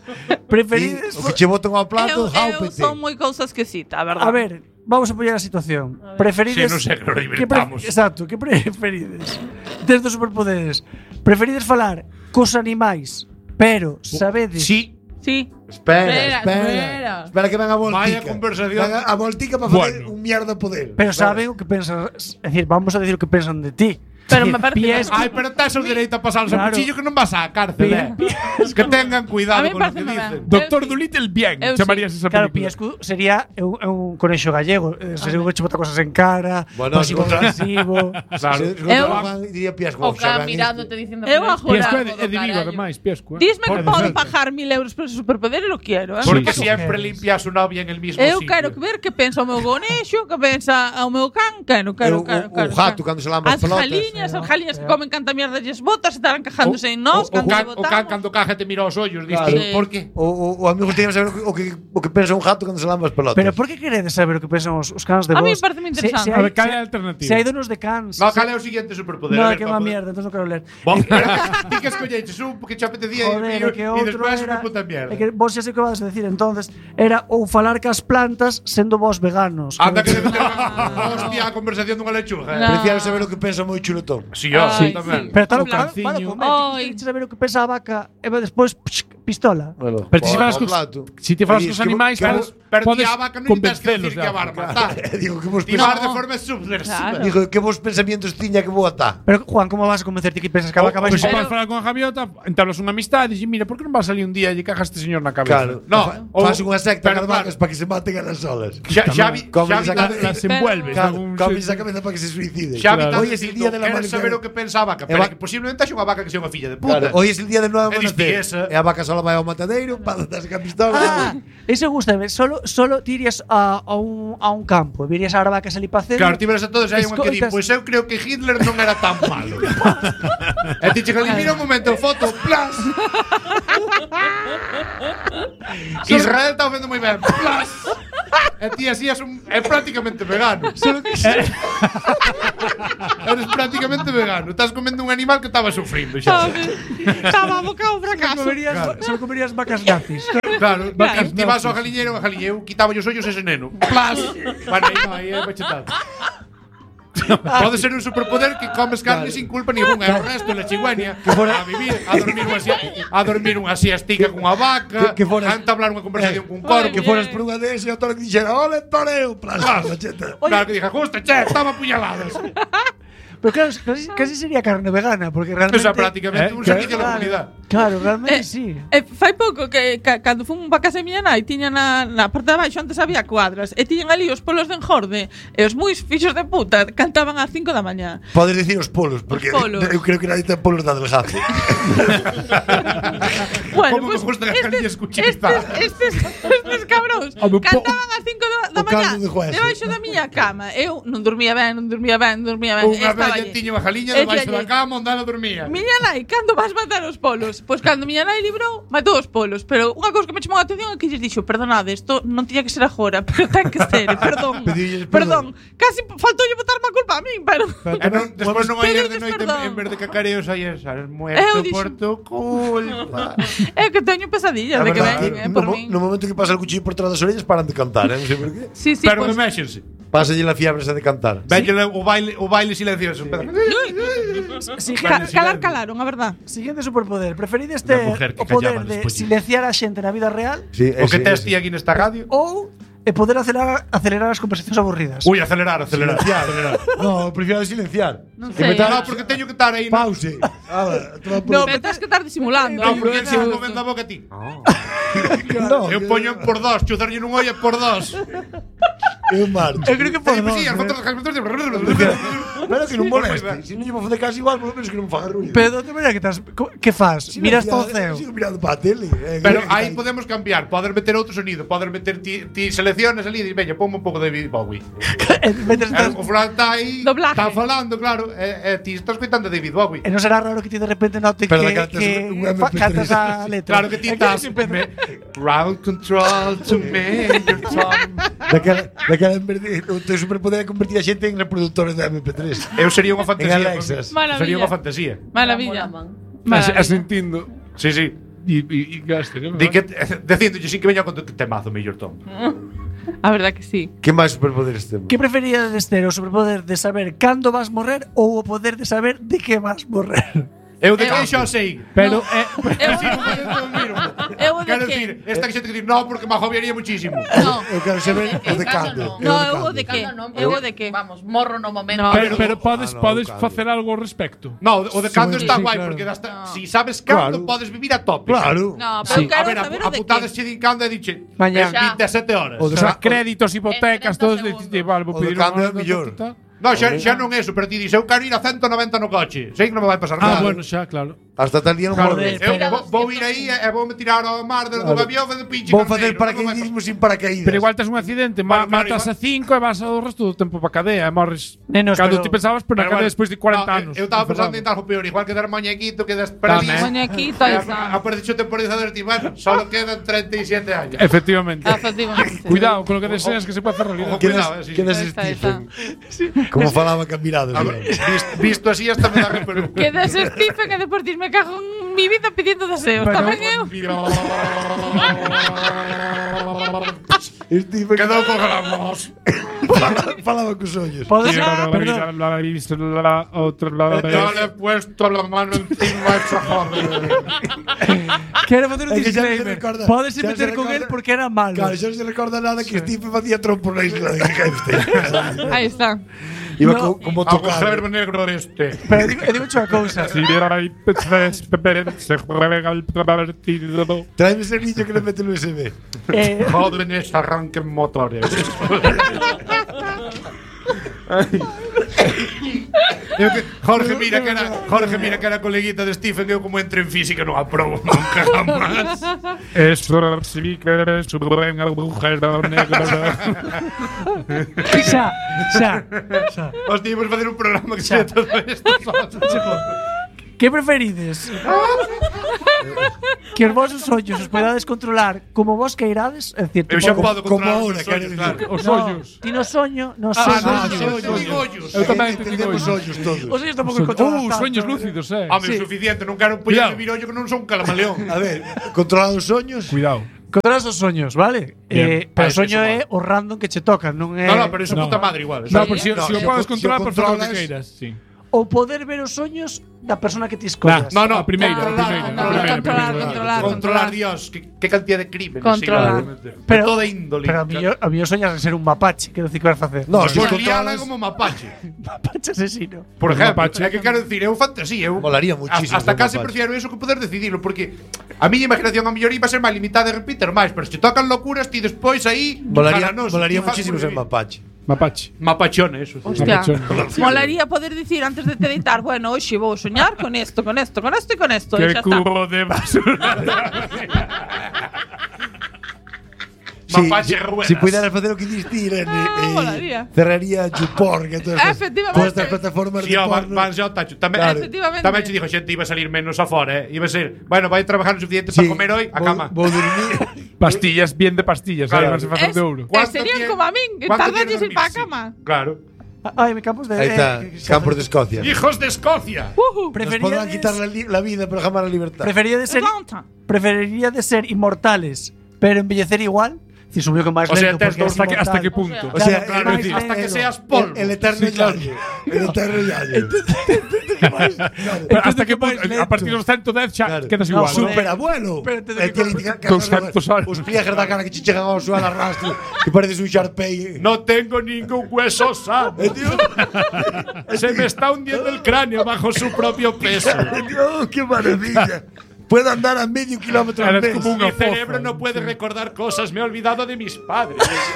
preferides E o que che botan ao plato, eu, eu jaupete. son moi cousas que cita, a verdad. A ver, vamos a poñer a situación. Preferides Sí, non sei que nos que pre- divertamos. Exacto, que preferides? Desde os superpoderes. Preferides falar cos animais, pero sabedes Sí. Sí. Espera, Espera, espera. espera. Espera que venga a voltica. Vaya conversación. Venga a voltica para facer Bueno. un mierda poder. pero Espera. saben o que pensan, é dicir, vamos a decir o que pensan de ti. Pero É me parece pies- Ai, pero tes o dereito a pasarlos Claro. a cuchillo que non vas á cárcel, eh. Que tengan A cuidado mí con lo parece que ben. dicen. Doctor Eu sí. Dolittle bien, Eu chamarías esa Claro, película. Piescu sería un, un conexo gallego, eh, sería un que che bota cosas en cara, Bueno, pasivo contra- agresivo. Claro. Se- se Eu- Juan diría pias O xa ca ven mirándote este. diciendo Eu que agora- Piescu é de, todo, é de Vigo, carallo. ademais, Piescu. Eh. Disme Pode que podo ser. pagar mil euros por ese superpoder e lo quiero, eh? Porque Sí, siempre sí. limpia a su novia en el mismo Eu sitio. quero que ver que pensa o meu gonexo, que pensa o meu can, quero, quero, Eu- quero, o- o quero. gato quero. cando se lamba as As pelotas. jaliñas, as Eh, jaliñas que eh. comen canta mierda lles botas, estarán quejándose en nós, O cando can, lle o can botamos. cando caja te mira aos ollos, dices, Claro. Sí. por qué? O, o, o amigos teñen que saber o que, o que pensa un gato cando se lamba as pelotas. Pero por que queredes saber o que pensan os, os cans de A vos? mí parece moi interesante. A ver, cal é a alternativa? Se hai donos de cans. No, se- cal é o siguiente superpoder? No, A ver, que pa unha poder- mierda, entonces non quero ler. Bon, ti que escolleches un que che apetecía Joder, e, é que e outro despois era, unha puta mierda. é que vos xa sei que vas a decir entonces era ou falar cas plantas sendo vos veganos. Anda que debe ter hostia a conversación dunha lechuga. No. Eh? Prefiero saber o que pensa moi chuletón. Si, yo, Ay, tamén. Pero tal O claro, canciño. para comer, Ai. queres saber o que pensa a vaca e va despois psh, pistola. Bueno, Pero ti se ao- falas ao cos, plato. si te falas E cos dis que- animais, que- podes, Pero podes ti a vaca non lle tens que convencelos decir de que a algo. bar matar. Digo que vos Ti vas de No. forma subversiva. Claro. Digo que vos pensamientos tiña que vou atar. Pero, Juan, como vas a convencerte que pensas que a vaca vai Pois se ser? podes falar con a gaviota, entablas unha amistade e dixes, mira, por que non vas salir un día e lle cagas a este señor na cabeza? Claro. No, Fa- o- fas unha secta pero cas vacas claro. para que se maten a las solas. Xa, xa vi, Como xa vi, esa La- cabeza- Las envuelves. Claro, algún comes sitio. a cabeza para que se suicide. xa vi Claro. Hoy es el día de la Queres madre. saber o que pensa a vaca, E pero va- que posiblemente haxe unha vaca que sea unha filla de puta. Claro, hoy es el día del nuevo É amanecer. distiguesa. E a vaca sola vai ao matadeiro para darse a pistola. Ah, eso gustame. Solo, solo te irías a, a, un, a un campo. Virías a vacas ali para Claro, ti verás a todos e hai unha que di, Escoitas- pois eu creo que Hitler non era tan malo. E ti chega ali, mira un momento, foto, plas. Israel está vendo moi ben, plas. E ti así és un, é prácticamente vegano. Eres prácticamente vegano. Estás comendo un animal que estaba sufrindo xa. Sabes? Estaba abocado ao Solo fracaso. comerías, solo comerías vacas nazis. Claro, Claro. ti vas ao galiñeiro, ao galiñeiro, quitaba os ollos ese neno. Plas. Bueno, aí no, aí é bachetado. Pode ser un superpoder que comes carne sin culpa ninguna. E o resto, na chigüeña, a vivir, a dormir unha sia, a dormir unha siestica cunha vaca, Que- que foras- a entablar unha conversación Eh, cun corvo. Que foras por unha deses e o toro que dixera, ole, toreo, plas, macheta. Claro que dije, justo, che, estaba puñaladas. Pero claro, casi, casi sería carne vegana, porque realmente. O sea, prácticamente Eh, un claro. servicio a la comunidad. Claro, realmente Eh, sí. eh, fai pouco que ca, cando fun pa casa de miña nai tiña na, na parte de abaixo antes había cuadras e tiñan ali os polos de engorde e os muis fixos de puta cantaban ás cinco da mañá. Podes dicir os polos, porque Os polos. eu creo que nadie ten polos da delgazo. Bueno, Como pues me gusta que estes, Carlillas cuchillas. estes, estes, estes cabróns Home, po- cantaban ás cinco da, da O caldo mañá de hueso. debaixo da miña cama. Eu non dormía ben, non dormía ben, non dormía ben. Unha estaba vella allí. tiña unha jaliña E debaixo tiña- da cama onde ela dormía. Miña nai, cando vas matar os polos? Pois cando miña nai librou, matou os polos. Pero unha cousa que me chamou a atención é que lles dixo, perdonade, isto non tiña que ser agora, pero ten que ser, perdón. Pediulles perdón. Casi faltoulle botarme a culpa a min, pero... E non, despois non hai de Pedirles noite perdón. en vez de cacareos aí esas Eu muerto dixo- por tu culpa. É que teño pesadillas de que verdad, veñen, eh, no, por mo- min. no momento que pasa el cuchillo por tras das orellas paran de cantar, eh? Non sei por qué. Sí, sí, Pero pues, reméxense. Pásalle la fiebre esa de cantar. Vélle o baile, o baile silencioso. Sí, ca- Vale, calar, silencio. calar, a verdad. Siguiente superpoder. ¿Preferides ter Una mujer que o poder callaba de despois. silenciar a xente na vida real Sí, O que ese- tes ese. ti aquí nesta radio. ou e poder acelerar, acelerar as conversacións aburridas? Ui, acelerar, acelerar. Silenciar. No, prefiero silenciar. Non Que sei. me tal- No, porque teño que estar aí. No, Pause. Ala, toma por- No, pero tens que estar disimulando. no porque Eh, si me movendo a boca a ti. No, Eu poño en por dos, chuzarlle nun ollo por dos. eu marcho. Eu creo que por Sí, dos. sí, as eh. fotos de Claro que non moleste. Se non lle vou facer caso igual, polo menos que non faga ruido. Pero de outra maneira que estás, co- que fas? Miras para o ceo. Sigo mirando para a tele. eh, Pero que- aí que- podemos cambiar, poder meter outro sonido, poder meter ti, ti selecciones ali e dir, veña, ponme un pouco de David Bowie. E metes E estas- o fulano está aí, Doblaje. está falando, claro, e, e ti estás coitando David Bowie. E non será raro que ti de repente note Pero que, da cantas que un M P fa- tres. cantas a letra. Claro que ti É estás sempre- me, ground control to Major Tom. Daquela, daquela en vez de, o teu superpoder é convertir a xente en reproductores de M P tres. Eu sería unha En fantasía. Alexas. Maravilla. Sería unha fantasía. Maravilla. Molaban. As, as Maravilla. entiendo. Sí, sí. E, e, e gaste, non? Di que dicíndolle sin que veña con tu temazo, Major Tom. A verdad que sí. Que máis superpoderes temos? Que preferíades ter o superpoder de saber cando vas morrer ou o poder de saber de que vas morrer? Eu de Eu- que xa sei. Pero No. é Eu, Sí, non podes dormirmo. eu de Quero que? decir, esta que xente que dir, no, porque me agobiaría muchísimo. No. Eu quero saber o de Cando cando. non. Eu No, de eu cando. o de que? Cando non, Eu porque, o de que? Vamos, morro no momento. No. Pero, pero podes, Ah, no, podes cando. facer algo ao respecto. No, o de cando Sí, está sí, guai, claro. porque hasta, No. si sabes cando, Claro. podes vivir a tope. Claro. No, pero Sí. quero A ver, a, saber a o de putadas que. che din cando e diche Mañá. veinte e sete horas. O O de sea, ca- créditos, hipotecas, treinta todos segundos. de vale, vou O de pedir cando unha- é mellor. No, xa, xa non é eso, pero ti dices, eu quero ir a ciento noventa no coche. Sei que non me vai pasar Ah, nada. bueno, xa, claro. Hasta tal día non Joder, morre. Eu pero- vou, vou ir aí e vou me tirar ao mar desde Claro. o avión de pinche Vou facer carneiro, non me vai paracaidismo sin paracaídas. Pero igual tes un accidente, ma, Bueno, claro, matas igual- a cinco e vas ao resto do tempo para cadea e morres. Nenos, Cando pero- ti pensabas, pero na Pero cadea bueno, despois de cuarenta no, anos. Eu estaba pensando en Empezaba. algo peor, igual que dar mañequito, quedas paralítico. Tamén. Muñequito, E esa. aparece o temporizador e ti, bueno, solo quedan treinta y siete años. Efectivamente. Efectivamente. Cuidado con lo que deseas que se pueda hacer realidad. Ojo. Quedas, Cuidado, eh, sí, quedas sí. Ahí Stephen. está, Como falaba Camirados. A ver, visto, visto así hasta me da reparo. Quedas Stephen e depois dis, me cago en mi vida pidiendo deseos. Bueno, Tamén eu. Stephen Quedou con la voz. falaba cos ollos. Podes, La perdón, la vista la otra la Yo le he puesto la mano encima de esa joder. quero facer un É que xa non se disclaimer. recorda- Podes xa non se meter con recorda- él porque era malo. Claro, xa non se recorda nada que Stephen facía trompo na isla de Epstein. Ahí está. Iba No. co- como Agujero tocar. negro este. Pero digo, digo unha cousa. Si era ahí tres se juega el partido. Tráeme ese niño que le mete el U S B. Eh, Jóvenes arranquen motores. Eu que, Jorge mira que era Jorge mira que era coleguita de Stephen. Eu como entre en física non aprobo nunca jamás. Es si que eres un agujero negro. xa, xa, xa. Hostia, íbamos a facer un programa que sea todo esto. Que preferides? Que os vosos ollos os podades controlar como vos queirades, é dicir, Eu xa tipo, podo como controlar ahora, os quero ollos, dicir. claro. Os no, ollos. ti no soño, no Ah, soño. no, sí, eu sí, digo ollos. Eu tamén te digo Entendemos ollos. ollos todos. Os ollos tampouco controlan Uh, tanto, sueños eh. lúcidos, eh. Home, Sí. o suficiente, non quero un pollo Cuidado. de virollo que non son un calamaleón. A ver, controlar os soños. Cuidado. Controlas os soños, vale? Bien. Eh, pero Ah, o eso- soño eso é o random que che toca, non é No, no, pero eso No. puta madre igual. No, ¿sabes? pero si, No, si o si podes o- controlar, si o pues facer o que controlas- queiras, sí. o poder ver os soños da persona que ti escollas. No, no, A primeira, a controlar, primeira, controlar, a primeira, controlar, a primeira. controlar, Controlar, Dios, qué, qué cantidad de crímenes. Controlar. Pero, Pero- toda índole. Pero a mí, a mí os soñas en ser un mapache, quero dicir que vas facer. No, si Pues os liala controlas. como mapache. Mapache asesino. Por Un ejemplo, mapache. é que quero dicir, é un fantasía. Eu, Molaría muchísimo Hasta ser casi mapache. prefiero eso que poder decidirlo, porque a miña imaginación a mellor iba a ser máis limitada de repetir máis, pero se te tocan locuras, ti despois aí. Molaría, caranoso, molaría ti fas muchísimo por ser vivir. mapache. Mapache. Mapachone, eso. Sí. Hostia, Mapachón. molaría poder decir antes de te editar, bueno, hoxe vou soñar con esto, con esto, con esto y con esto. Qué Y ya está. cubo de basura. Mapache ruedas. Si pudieras facer o que diste, Irene, Ah, eh, molaría. cerraría YouPorn, que todas estas- Efectivamente. todas estas plataformas Si de o van, porno. van xa ao tacho. Tamén, Claro. Efectivamente. tamén che dixo xente iba a salir menos afora, eh. Iba a ser, bueno, vai trabajar o suficiente Sí, para comer hoy a vou- cama. Vou dormir. Pastillas, bien de pastillas, Claro. claro. Vas a facer Es- de ouro. Eh, ¿Cuánto serían tiene- como a min, que cuánto tardan tiene en ir pa' dormir? cama. Sí, claro. Ai, me campos de Ahí está, eh, Campos de Escocia. ¡Hijos de Escocia! Uh, Nos podrán quitar la, li- la vida, pero jamás la libertad. Preferiría de ser Atlanta. preferiría de ser inmortales, pero envellecer igual. Si subió que máis O sea, lento tes porque dos es ¿Hasta qué, ¿Hasta inmortal. qué punto? O sea, Claro, el- máis el- hasta que lento. seas polvo. El, el eterno yayo. El eterno yayo. Pero ¿Hasta qué máis punto? lento. A partir dos ciento dez xa Claro. quedas No, igual, ¿no? Super abuelo. Pero te El que le indica que doscientos anos. os pliegues da cara que che chegan ao suelo a rastro, que pareces un Sharpei. No tengo ningún hueso sano. Eh, tío. Se me está hundiendo el cráneo bajo su propio peso. Dios, qué maravilla. Puedo andar a medio kilómetro al Eres mes. como un- Mi Una foza. cerebro no puede recordar cosas. Me he olvidado de mis padres.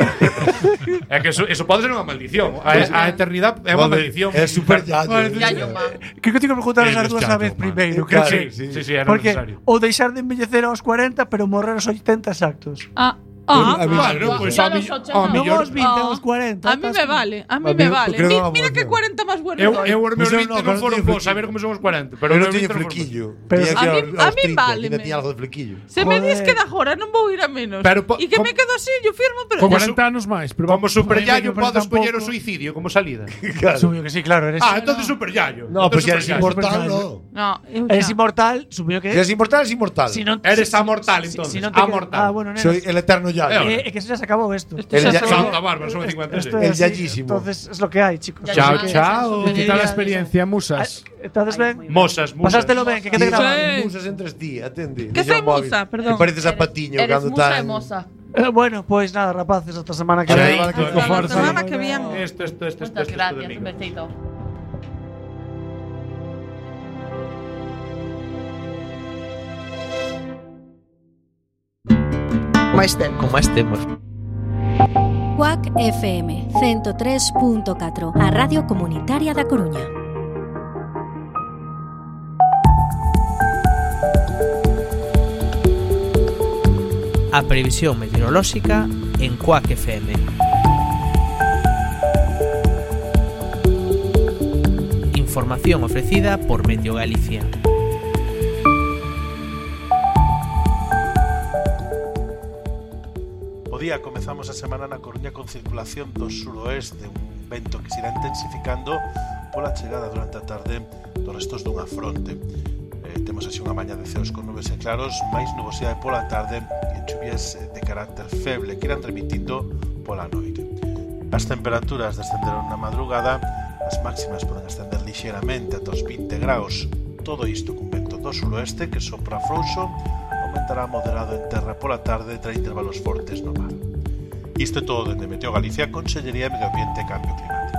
É que eso, eso pode ser unha maldición. A, a eternidad é unha Joder, maldición. É super yayo. Ya yo, ma. Creo que tengo que preguntar El as dúas a descanso, vez man. primeiro, Claro, creo que Sí, sí, sí, era porque necesario. ou deixar de envellecer aos cuarenta, pero morrer aos oitenta exactos. Ah, ah, A mí- Claro, pues Yo a a mí, los ochenta. a Non millor, aos vinte, Ah. aos cuarenta. a mí estás me como- vale, a mí A me mí- vale. creo que Mi- vamos mira a que hacer. cuarenta más bueno eu, doy. eu os meus Mas eu vinte non, non claro, foron teño bons, a flequillo. ver como son os cuarenta. Pero Pero os non meus tiña vinte non foron flequillo. Pero Tiña a que mí- aos- a aos mí trinta, váleme. tiña algo de flequillo. Se me Joder. dis que da jora non vou ir a menos. Pero po- E que como- me quedo así, yo firmo, pero Con Como cuarenta anos máis, pero Como super Joder, yayo pero podo escoller o tampouco- suicidio como salida. Claro. Supoño que sí, claro, eres Ah, entonces super yayo. No, pues si eres Entonces super yayo. inmortal, no. No, eu eres xa. inmortal, supoño que Si eres inmortal, es inmortal. si non Eres si- amortal, si- entonces. si non te queda- Amortal. Ah, bueno, nena. Soy el eterno yayo. Eh, Eh, eh, que se ya se acabou esto. Esto El xa ya- son- Santa Bárbara, son cincuenta y seis. Esto es El así, yayísimo. Entonces es lo que hay, chicos. Ya, Chao, ya, chao. ya, ¿Qué ya, tal la ya, experiencia, musas? ¿Estás Ay, bien? muy Mosas, musas. Pasástelo ben, que quede Sí, grabado. Sí. musas entre ti, atende. Que Deixa soy o móvil. musa, perdón. Que pareces a Eres- Patiño eres cando musa tan... e moza. Eh, bueno, pues nada, rapaces, hasta semana que Chaito. viene. Hasta la Hasta la semana que viene. Esto, esto, esto, esto, Muchas esto, gracias, esto, un besito. máis tempo. Con máis temos. Cuac F M ciento tres punto catro, a Radio Comunitaria da Coruña. A previsión meteorolóxica en Cuac F M. Información ofrecida por Meteo Galicia. O día comezamos a semana na Coruña con circulación do suroeste, un vento que se irá intensificando pola chegada durante a tarde dos restos dunha fronte. Eh, Eh, temos así unha mañá de ceos con nubes e claros, máis nubosidade pola tarde e chuvias de carácter feble que irán remitindo pola noite. As temperaturas descenderon na madrugada, as máximas poden ascender lixeiramente ata os vinte graus. Todo isto cun vento do suroeste que sopra frouxo, aumentará moderado en terra pola tarde e trae intervalos fortes no mar. Isto é todo dende Meteo Galicia, Consellería de Medio Ambiente e Cambio Climático.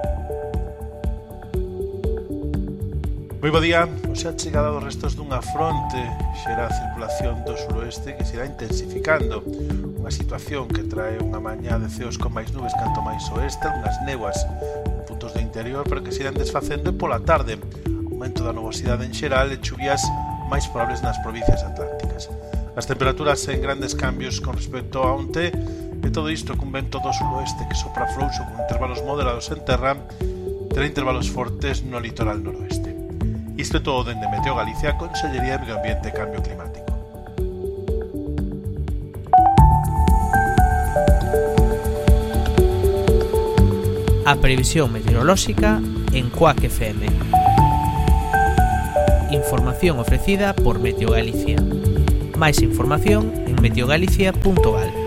Moi bo día. Hoxe a chegada dos restos dunha fronte xera a circulación do suroeste que se irá intensificando, unha situación que trae unha mañá de ceos con máis nubes canto máis oeste, unhas néboas en puntos do interior, pero que se irán desfacendo pola tarde, aumento da nubosidade en xeral e chuvias máis probables nas provincias atlánticas. As temperaturas en grandes cambios con respecto a onte, e todo isto cun vento do suroeste que sopra frouxo con intervalos moderados en terra, terá intervalos fortes no litoral noroeste. Isto é todo dende Meteo Galicia, Consellería de Medio Ambiente e Cambio Climático. A previsión meteorolóxica en Quack F M. Información ofrecida por Meteo Galicia. Máis información en meteogalicia punto gal.